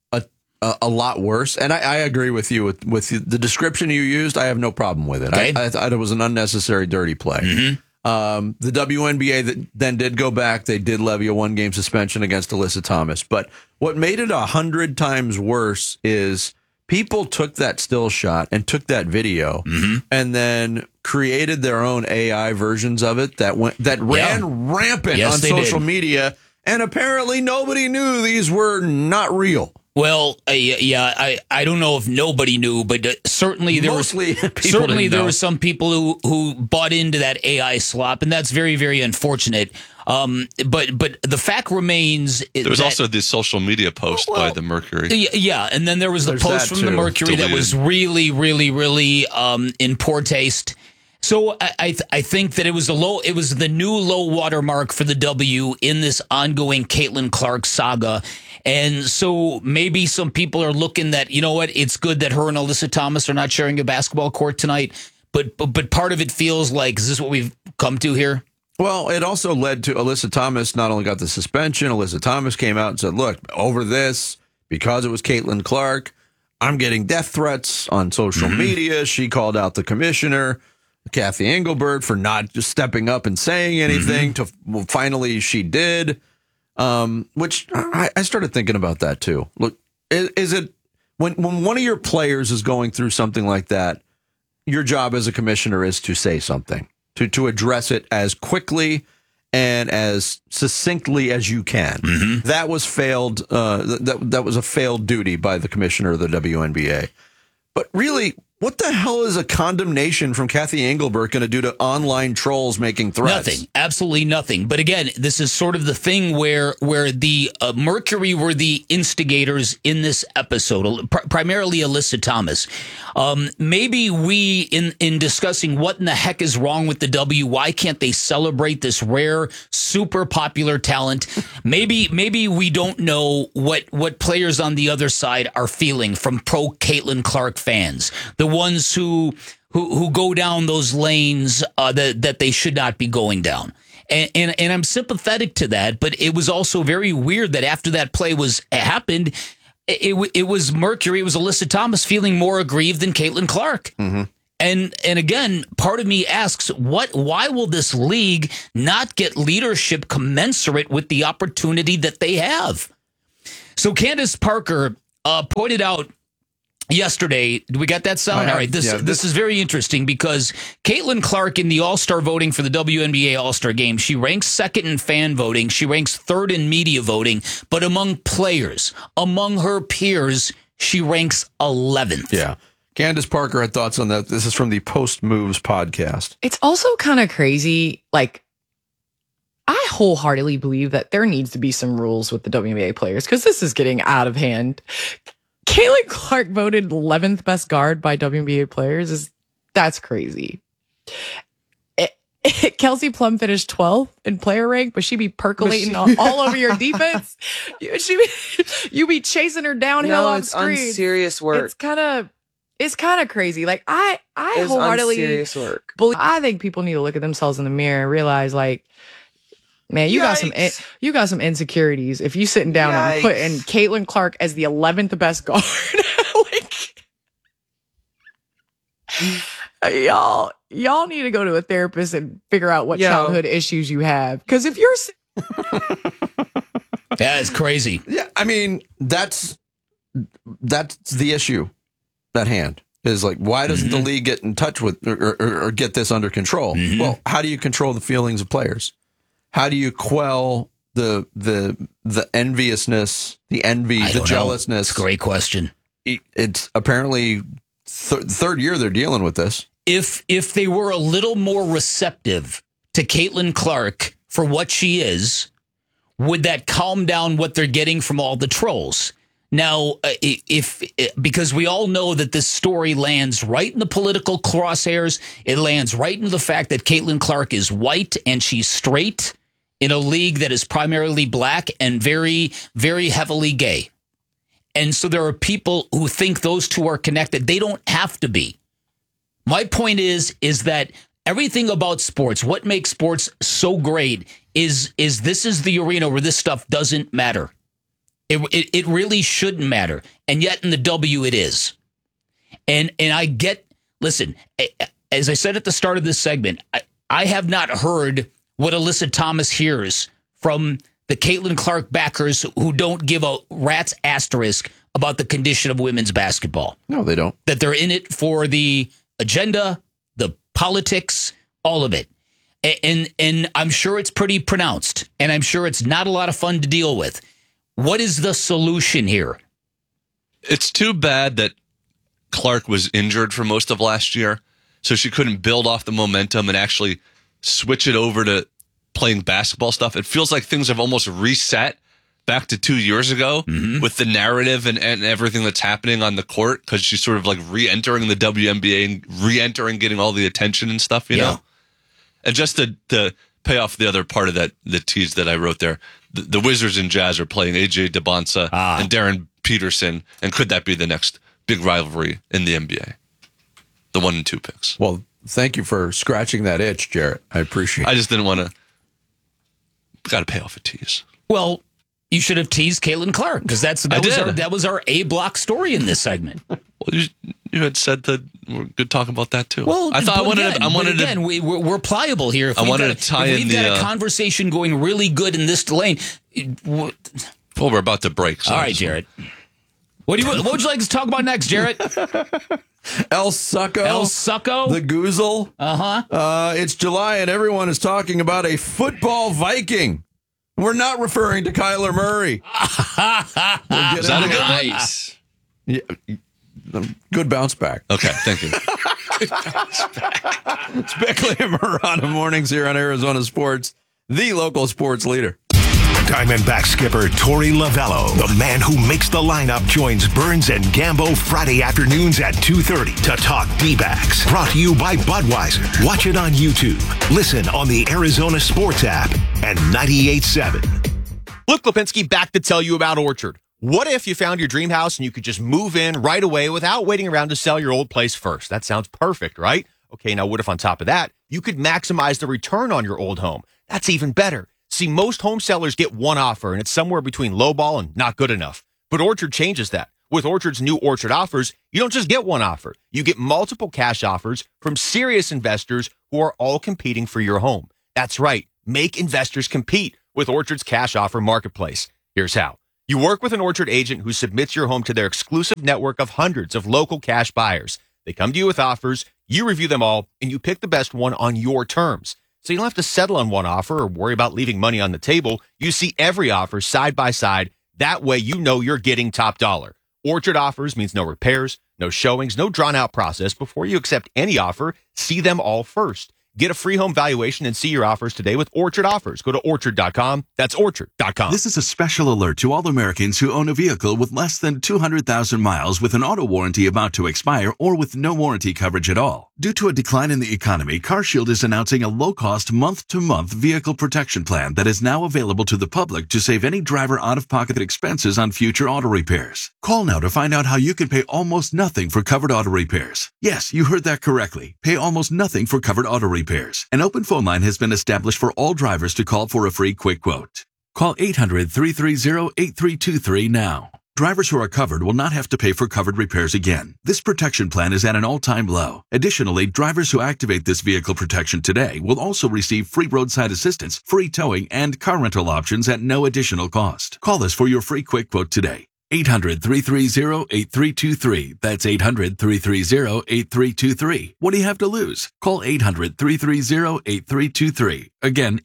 [SPEAKER 8] a lot worse? And I agree with you with the description you used. I have no problem with it.
[SPEAKER 12] Okay.
[SPEAKER 8] I thought it was an unnecessary dirty play. The WNBA then did go back. They did levy a 1-game suspension against Alyssa Thomas. But what made it 100 times worse is people took that still shot and took that video and then created their own AI versions of it that ran rampant on social media. And apparently nobody knew these were not real.
[SPEAKER 12] Well, I don't know if nobody knew, but certainly there were some people who bought into that AI slop, and that's very, very unfortunate. But the fact remains
[SPEAKER 7] there was also the social media post by the Mercury.
[SPEAKER 12] Yeah, and then there was the post from the Mercury that was really, really, really in poor taste. So I think that it was the new low water mark for the W in this ongoing Caitlin Clark saga. And so maybe some people are looking that, you know what, it's good that her and Alyssa Thomas are not sharing a basketball court tonight. But part of it feels like, is this what we've come to here?
[SPEAKER 8] Well, it also led to Alyssa Thomas not only got the suspension, Alyssa Thomas came out and said, look, over this, because it was Caitlin Clark, I'm getting death threats on social media. She called out the commissioner, Kathy Engelbert, for not just stepping up and saying anything. Finally, she did. Which I started thinking about that too. Look, is it when one of your players is going through something like that, your job as a commissioner is to say something, to address it as quickly and as succinctly as you can. That was failed. That was a failed duty by the commissioner of the WNBA. But really, What the hell is a condemnation from Kathy Engelbert going to do to online trolls making threats?
[SPEAKER 12] Nothing. Absolutely nothing. But again, this is sort of the thing where the Mercury were the instigators in this episode, primarily Alyssa Thomas. Maybe we, in discussing what in the heck is wrong with the W, why can't they celebrate this rare, super popular talent? Maybe we don't know what players on the other side are feeling from pro Caitlin Clark fans. The ones who go down those lanes that they should not be going down. And I'm sympathetic to that, but it was also very weird that after that play happened, it was Mercury, it was Alyssa Thomas feeling more aggrieved than Caitlin Clark. Mm-hmm. And again, part of me asks, why will this league not get leadership commensurate with the opportunity that they have? So Candace Parker pointed out yesterday, do we got that sound? All right, this is very interesting because Caitlin Clark in the All-Star voting for the WNBA All-Star Game, she ranks second in fan voting, she ranks third in media voting, but among players, among her peers, she ranks 11th.
[SPEAKER 8] Yeah. Candace Parker had thoughts on that. This is from the Post Moves podcast.
[SPEAKER 15] It's also kind of crazy. Like, I wholeheartedly believe that there needs to be some rules with the WNBA players because this is getting out of hand. Caitlin Clark voted 11th best guard by WNBA players. That's crazy. Kelsey Plum finished 12th in player rank, but she be percolating all over your defense. You be chasing her downhill on screen.
[SPEAKER 16] It's unserious work.
[SPEAKER 15] It's kind of crazy. Like I wholeheartedly
[SPEAKER 16] unserious work.
[SPEAKER 15] I think people need to look at themselves in the mirror and realize, like, man, you got some insecurities if you sitting down and putting Caitlin Clark as the 11th best guard. Y'all need to go to a therapist and figure out what childhood issues you have. Because if you're
[SPEAKER 12] that is crazy.
[SPEAKER 8] Yeah, I mean that's the issue at hand. Is like, why doesn't the league get in touch with or get this under control? Mm-hmm. Well, how do you control the feelings of players? How do you quell the enviousness, the envy, the jealousness?
[SPEAKER 12] It's a great question.
[SPEAKER 8] It's apparently third year they're dealing with this.
[SPEAKER 12] If they were a little more receptive to Caitlin Clark for what she is, would that calm down what they're getting from all the trolls? Now, because we all know that this story lands right in the political crosshairs, it lands right into the fact that Caitlin Clark is white and she's straight in a league that is primarily black and very, very heavily gay. And so there are people who think those two are connected. They don't have to be. My point is that everything about sports, what makes sports so great is this is the arena where this stuff doesn't matter. It really shouldn't matter. And yet in the W it is. And I get, listen, as I said at the start of this segment, I have not heard what Alyssa Thomas hears from the Caitlin Clark backers who don't give a rat's asterisk about the condition of women's basketball.
[SPEAKER 8] No, they don't.
[SPEAKER 12] That they're in it for the agenda, the politics, all of it. And I'm sure it's pretty pronounced, and I'm sure it's not a lot of fun to deal with. What is the solution here?
[SPEAKER 7] It's too bad that Clark was injured for most of last year, so she couldn't build off the momentum and actually switch it over to playing basketball stuff. It feels like things have almost reset back to 2 years ago with the narrative and everything that's happening on the court, because she's sort of like re-entering the WNBA and re-entering, getting all the attention and stuff, you know? And just to pay off the other part of that, the tease that I wrote there, the Wizards and Jazz are playing AJ DeBonsa and Darren Peterson, and could that be the next big rivalry in the NBA? The 1 and 2 picks.
[SPEAKER 8] Well, thank you for scratching that itch, Jarrett. I appreciate it.
[SPEAKER 7] I just didn't want to. Got to pay off a tease.
[SPEAKER 12] Well, you should have teased Caitlin Clark, because that was our A block story in this segment.
[SPEAKER 7] Well, you had said that we're good talking about that too.
[SPEAKER 12] Well,
[SPEAKER 7] I thought
[SPEAKER 12] we're pliable here. If
[SPEAKER 7] I wanted to tie in
[SPEAKER 12] we've got a conversation going really good in this lane.
[SPEAKER 7] Well, we're about to break. So
[SPEAKER 12] all right, Jarrett. What would you like to talk about next, Jarrett?
[SPEAKER 8] El Succo. The Goozle. It's July and everyone is talking about a football Viking. We're not referring to Kyler Murray.
[SPEAKER 7] Is that a good one?
[SPEAKER 8] Yeah, Good bounce back.
[SPEAKER 7] Okay, thank you.
[SPEAKER 8] It's Bickley and Marotta mornings here on Arizona Sports, the local sports leader.
[SPEAKER 9] Diamondback skipper Torey Lovello, the man who makes the lineup, joins Burns and Gambo Friday afternoons at 2:30 to talk D-backs. Brought to you by Budweiser. Watch it on YouTube. Listen on the Arizona Sports app and 98.7.
[SPEAKER 16] Luke Lipinski back to tell you about Orchard. What if you found your dream house and you could just move in right away without waiting around to sell your old place first? That sounds perfect, right? Okay, now what if on top of that, you could maximize the return on your old home? That's even better. See, most home sellers get one offer, and it's somewhere between lowball and not good enough. But Orchard changes that. With Orchard's new Orchard offers, you don't just get one offer. You get multiple cash offers from serious investors who are all competing for your home. That's right. Make investors compete with Orchard's cash offer marketplace. Here's how. You work with an Orchard agent who submits your home to their exclusive network of hundreds of local cash buyers. They come to you with offers, you review them all, and you pick the best one on your terms. So you don't have to settle on one offer or worry about leaving money on the table. You see every offer side by side. That way you know you're getting top dollar. Orchard offers means no repairs, no showings, no drawn-out process. Before you accept any offer, see them all first. Get a free home valuation and see your offers today with Orchard Offers. Go to Orchard.com. That's Orchard.com.
[SPEAKER 17] This is a special alert to all Americans who own a vehicle with less than 200,000 miles with an auto warranty about to expire or with no warranty coverage at all. Due to a decline in the economy, CarShield is announcing a low-cost month-to-month vehicle protection plan that is now available to the public to save any driver out-of-pocket expenses on future auto repairs. Call now to find out how you can pay almost nothing for covered auto repairs. Yes, you heard that correctly. Pay almost nothing for covered auto repairs. An open phone line has been established for all drivers to call for a free quick quote. Call 800-330-8323 now. Drivers who are covered will not have to pay for covered repairs again. This protection plan is at an all-time low. Additionally, drivers who activate this vehicle protection today will also receive free roadside assistance, free towing, and car rental options at no additional cost. Call us for your free quick quote today. 800-330-8323. That's 800-330-8323. What do you have to lose? Call 800-330-8323. Again,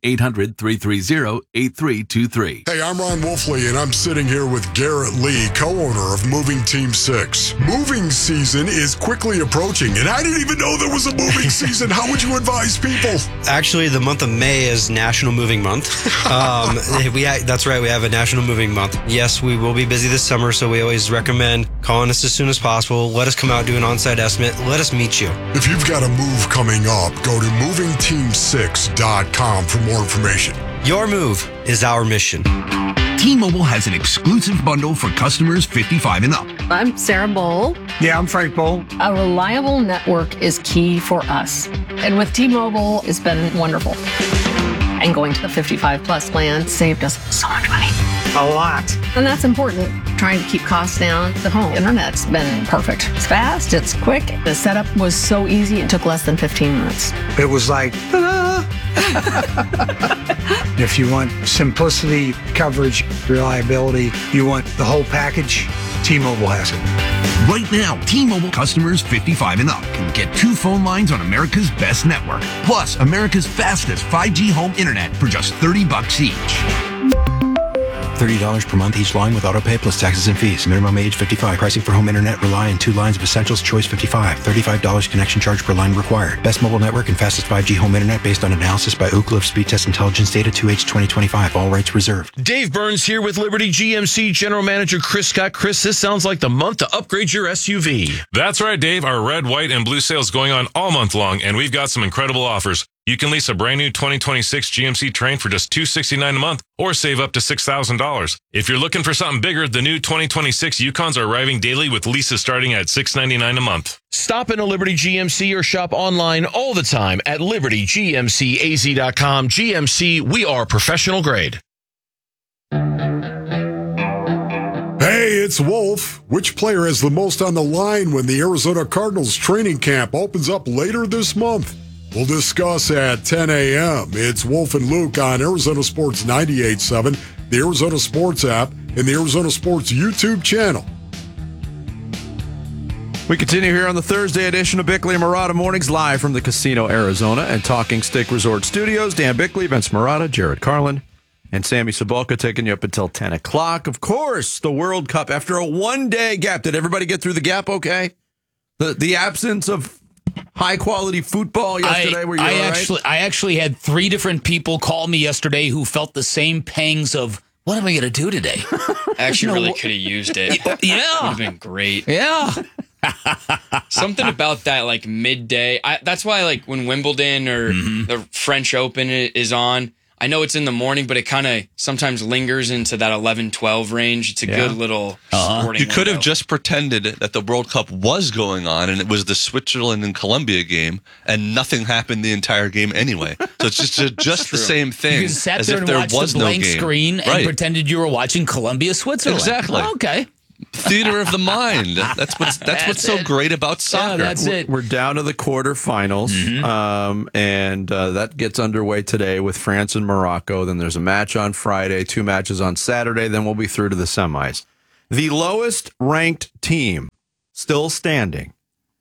[SPEAKER 17] 800-330-8323.
[SPEAKER 18] Hey, I'm Ron Wolfley, and I'm sitting here with Garrett Lee, co-owner of Moving Team 6. Moving season is quickly approaching, and I didn't even know there was a moving season. How would you advise people?
[SPEAKER 19] Actually, the month of May is National Moving Month. That's right, we have a National Moving Month. Yes, we will be busy this summer, so we always recommend calling us as soon as possible. Let us come out, do an on-site estimate. Let us meet you.
[SPEAKER 18] If you've got a move coming up, go to movingteam6.com for more information.
[SPEAKER 19] Your move is our mission.
[SPEAKER 20] T-Mobile has an exclusive bundle for customers 55 and up.
[SPEAKER 22] I'm Sarah Bowl.
[SPEAKER 20] Yeah, I'm Frank Bowl.
[SPEAKER 22] A reliable network is key for us. And with T-Mobile, it's been wonderful. And going to the 55 plus plan saved us so much money.
[SPEAKER 20] A lot.
[SPEAKER 22] And that's important. Trying to keep costs down. The home internet's been perfect. It's fast, it's quick. The setup was so easy, it took less than 15 minutes.
[SPEAKER 20] It was like, ta-da! If you want simplicity, coverage, reliability, you want the whole package, T-Mobile has it. Right now, T-Mobile customers 55 and up can get 2 phone lines on America's best network, plus America's fastest 5G home internet for just $30 each.
[SPEAKER 23] $30 per month each line with autopay plus taxes and fees. Minimum age 55. Pricing for home internet rely on 2 lines of essentials. Choice 55. $35 connection charge per line required. Best mobile network and fastest 5G home internet based on analysis by Ookla of Speed Test Intelligence data 2H 2025. All rights reserved.
[SPEAKER 27] Dave Burns here with Liberty GMC General Manager Chris Scott. Chris, this sounds like the month to upgrade your SUV.
[SPEAKER 29] That's right, Dave. Our red, white, and blue sales going on all month long, and we've got some incredible offers. You can lease a brand new 2026 GMC Terrain for just $269 a month or save up to $6,000. If you're looking for something bigger, the new 2026 Yukons are arriving daily with leases starting at $699 a month.
[SPEAKER 27] Stop in a Liberty GMC or shop online all the time at libertygmcaz.com. GMC, we are professional grade.
[SPEAKER 21] Hey, it's Wolf. Which player has the most on the line when the Arizona Cardinals training camp opens up later this month? We'll discuss at 10 a.m. It's Wolf and Luke on Arizona Sports 98.7, the Arizona Sports app, and the Arizona Sports YouTube channel.
[SPEAKER 8] We continue here on the Thursday edition of Bickley and Marotta Mornings, live from the Casino Arizona and Talking Stick Resort Studios. Dan Bickley, Vince Marotta, Jared Carlin, And Sammy Sabalka taking you up until 10 o'clock. Of course, the World Cup after a one-day gap. Did everybody get through the gap okay? The absence of high-quality football yesterday, were you all right?
[SPEAKER 12] I actually had 3 different people call me yesterday who felt the same pangs of, what am I going to do today?
[SPEAKER 5] I actually really could have used it.
[SPEAKER 12] Yeah.
[SPEAKER 5] Would have been great.
[SPEAKER 12] Yeah.
[SPEAKER 5] Something about that, like, midday. That's why, like, when Wimbledon or the French Open is on, I know it's in the morning, but it kind of sometimes lingers into that 11-12 range. It's a good little sporting
[SPEAKER 7] You could have
[SPEAKER 5] window.
[SPEAKER 7] just pretended that the World Cup was going on and it was the Switzerland and Colombia game, and nothing happened the entire game anyway. So it's just the same thing.
[SPEAKER 12] You sat
[SPEAKER 7] as
[SPEAKER 12] there
[SPEAKER 7] if
[SPEAKER 12] and
[SPEAKER 7] there
[SPEAKER 12] watched
[SPEAKER 7] was
[SPEAKER 12] the
[SPEAKER 7] no
[SPEAKER 12] blank
[SPEAKER 7] game.
[SPEAKER 12] screen and
[SPEAKER 7] Right.
[SPEAKER 12] pretended you were watching Colombia, Switzerland.
[SPEAKER 7] Exactly.
[SPEAKER 12] Oh, okay.
[SPEAKER 7] Theater of the mind. That's what's so great about soccer.
[SPEAKER 12] that's it.
[SPEAKER 8] We're down to the quarterfinals, and that gets underway today with France and Morocco. Then there's a match on Friday, 2 matches on Saturday. Then we'll be through to the semis. The lowest ranked team still standing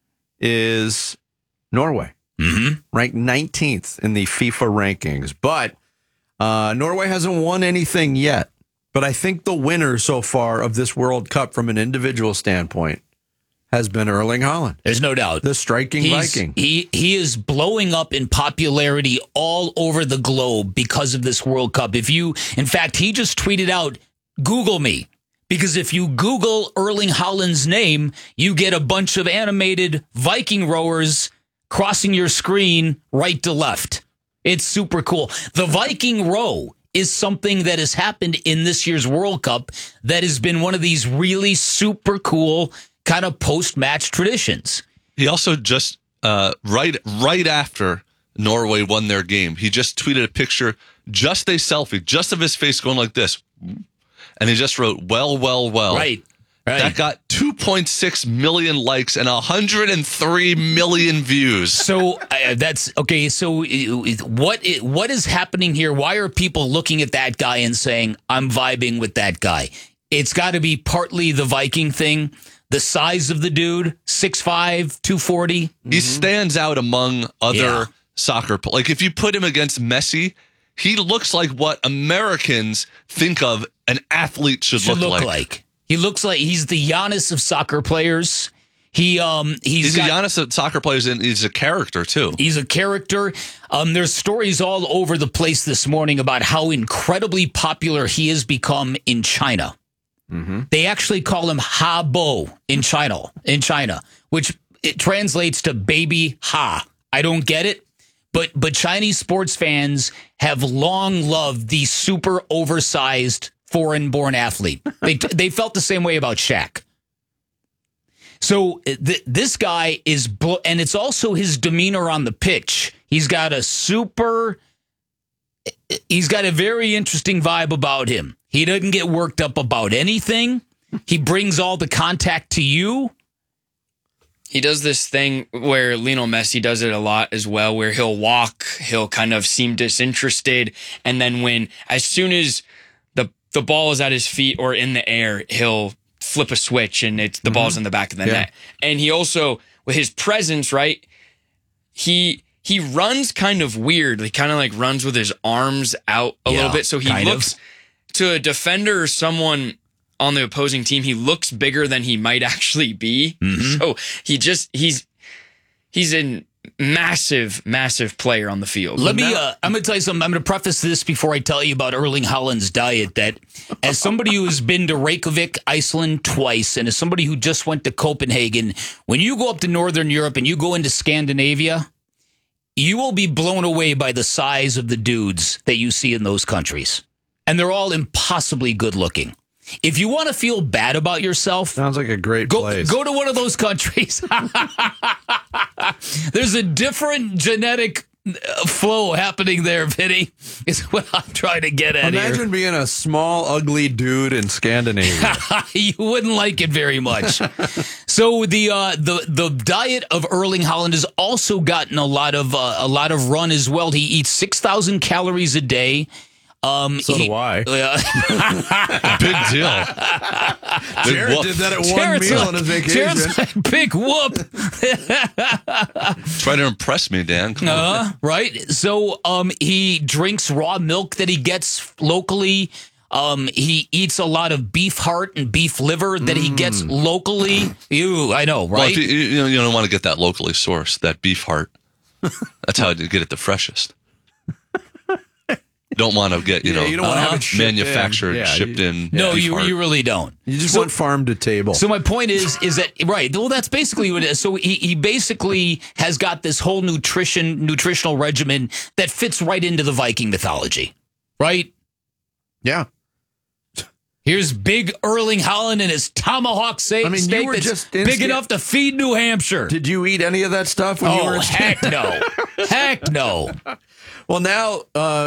[SPEAKER 8] is Norway, ranked 19th in the FIFA rankings. But Norway hasn't won anything yet. But I think the winner so far of this World Cup from an individual standpoint has been Erling Haaland.
[SPEAKER 12] There's no doubt.
[SPEAKER 8] The striking Viking.
[SPEAKER 12] He is blowing up in popularity all over the globe because of this World Cup. In fact, he just tweeted out, Google me. Because if you Google Erling Haaland's name, you get a bunch of animated Viking rowers crossing your screen right to left. It's super cool. The Viking row is something that has happened in this year's World Cup that has been one of these really super cool kind of post-match traditions.
[SPEAKER 7] He also just right after Norway won their game, he just tweeted a picture, just a selfie, just of his face going like this, and he just wrote "well."
[SPEAKER 12] Right.
[SPEAKER 7] That got 2.6 million likes and 103 million views.
[SPEAKER 12] So that's okay. So what is happening here? Why are people looking at that guy and saying, I'm vibing with that guy? It's got to be partly the Viking thing. The size of the dude, 6'5", 240.
[SPEAKER 7] He stands out among other soccer. Like if you put him against Messi, he looks like what Americans think of an athlete should look like.
[SPEAKER 12] He looks like he's the Giannis of soccer players. He's
[SPEAKER 7] a Giannis of soccer players, and he's a character too.
[SPEAKER 12] He's a character. There's stories all over the place this morning about how incredibly popular he has become in China. They actually call him Ha Bo in China, which it translates to baby Ha. I don't get it, but Chinese sports fans have long loved the super oversized foreign-born athlete. They felt the same way about Shaq. So this guy is, and it's also his demeanor on the pitch. He's got a very interesting vibe about him. He doesn't get worked up about anything. He brings all the contact to you.
[SPEAKER 5] He does this thing where Lionel Messi does it a lot as well, where he'll walk, he'll kind of seem disinterested, and then as soon as the ball is at his feet or in the air, he'll flip a switch and the ball's in the back of the net. And he also, with his presence, right, he runs kind of weird. He kind of like runs with his arms out a little bit. So he looks to a defender or someone on the opposing team, he looks bigger than he might actually be. So he's a massive player on the field.
[SPEAKER 12] I'm going to tell you something. I'm going to preface this before I tell you about Erling Haaland's diet, that as somebody who has been to Reykjavik, Iceland twice, and as somebody who just went to Copenhagen, when you go up to Northern Europe and you go into Scandinavia, you will be blown away by the size of the dudes that you see in those countries. And they're all impossibly good looking. If you want to feel bad about yourself,
[SPEAKER 8] sounds like a great place.
[SPEAKER 12] Go to one of those countries. There's a different genetic flow happening there, Vinny, is what I'm trying to get at.
[SPEAKER 8] Imagine being a small, ugly dude in Scandinavia.
[SPEAKER 12] You wouldn't like it very much. So the diet of Erling Haaland has also gotten a lot of run as well. He eats 6,000 calories a day.
[SPEAKER 8] So do I.
[SPEAKER 7] Big deal.
[SPEAKER 8] Jared did that at one meal on his vacation.
[SPEAKER 12] Jared's like, big whoop.
[SPEAKER 7] Try to impress me, Dan. Come on.
[SPEAKER 12] Right. So he drinks raw milk that he gets locally. He eats a lot of beef heart and beef liver that he gets locally. I know, right?
[SPEAKER 7] Well, if you don't want to get that locally sourced, that beef heart. That's how you get it the freshest. Don't want to get, you don't want to have it manufactured, shipped in.
[SPEAKER 12] No,
[SPEAKER 7] beef
[SPEAKER 12] you
[SPEAKER 7] heart.
[SPEAKER 12] really don't.
[SPEAKER 8] You just want farm to table.
[SPEAKER 12] So my point is that, right, well, that's basically what it is. So he basically has got this whole nutritional regimen that fits right into the Viking mythology, right?
[SPEAKER 8] Yeah.
[SPEAKER 12] Here's big Erling Haaland and his tomahawk steak
[SPEAKER 8] you were
[SPEAKER 12] that's
[SPEAKER 8] just
[SPEAKER 12] big enough to feed New Hampshire.
[SPEAKER 8] Did you eat any of that stuff when you were?
[SPEAKER 12] Heck no. Heck no.
[SPEAKER 8] Well, now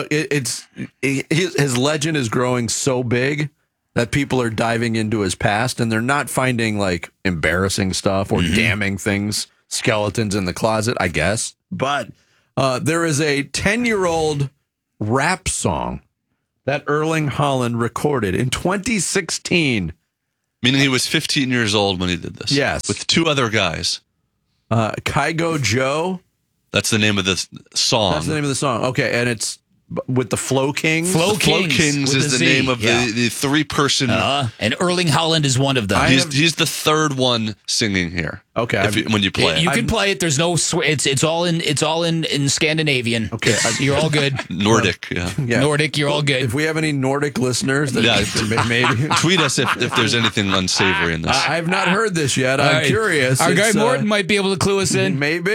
[SPEAKER 8] his legend is growing so big that people are diving into his past, and they're not finding like embarrassing stuff or damning things, skeletons in the closet, I guess. But there is a 10-year-old rap song that Erling Haaland recorded in 2016.
[SPEAKER 7] Meaning he was 15 years old when he did this.
[SPEAKER 8] Yes.
[SPEAKER 7] With two other guys.
[SPEAKER 8] Kygo Joe.
[SPEAKER 7] That's the name of the song.
[SPEAKER 8] That's the name of the song. Okay, and it's with the Flow Kings.
[SPEAKER 12] Flow
[SPEAKER 7] Kings is the name of the three-person.
[SPEAKER 12] And Erling Haaland is one of them.
[SPEAKER 7] He's the third one singing here.
[SPEAKER 8] Okay,
[SPEAKER 7] when you play it,
[SPEAKER 12] you can play it. There's no. It's all in Scandinavian.
[SPEAKER 8] Okay,
[SPEAKER 12] you're all good.
[SPEAKER 7] Nordic, yeah.
[SPEAKER 12] Nordic, you're all good.
[SPEAKER 8] If we have any Nordic listeners, that maybe
[SPEAKER 7] tweet us if there's anything unsavory in this.
[SPEAKER 8] I have not heard this yet. I'm curious.
[SPEAKER 12] Our guy Morton might be able to clue us in.
[SPEAKER 8] Maybe.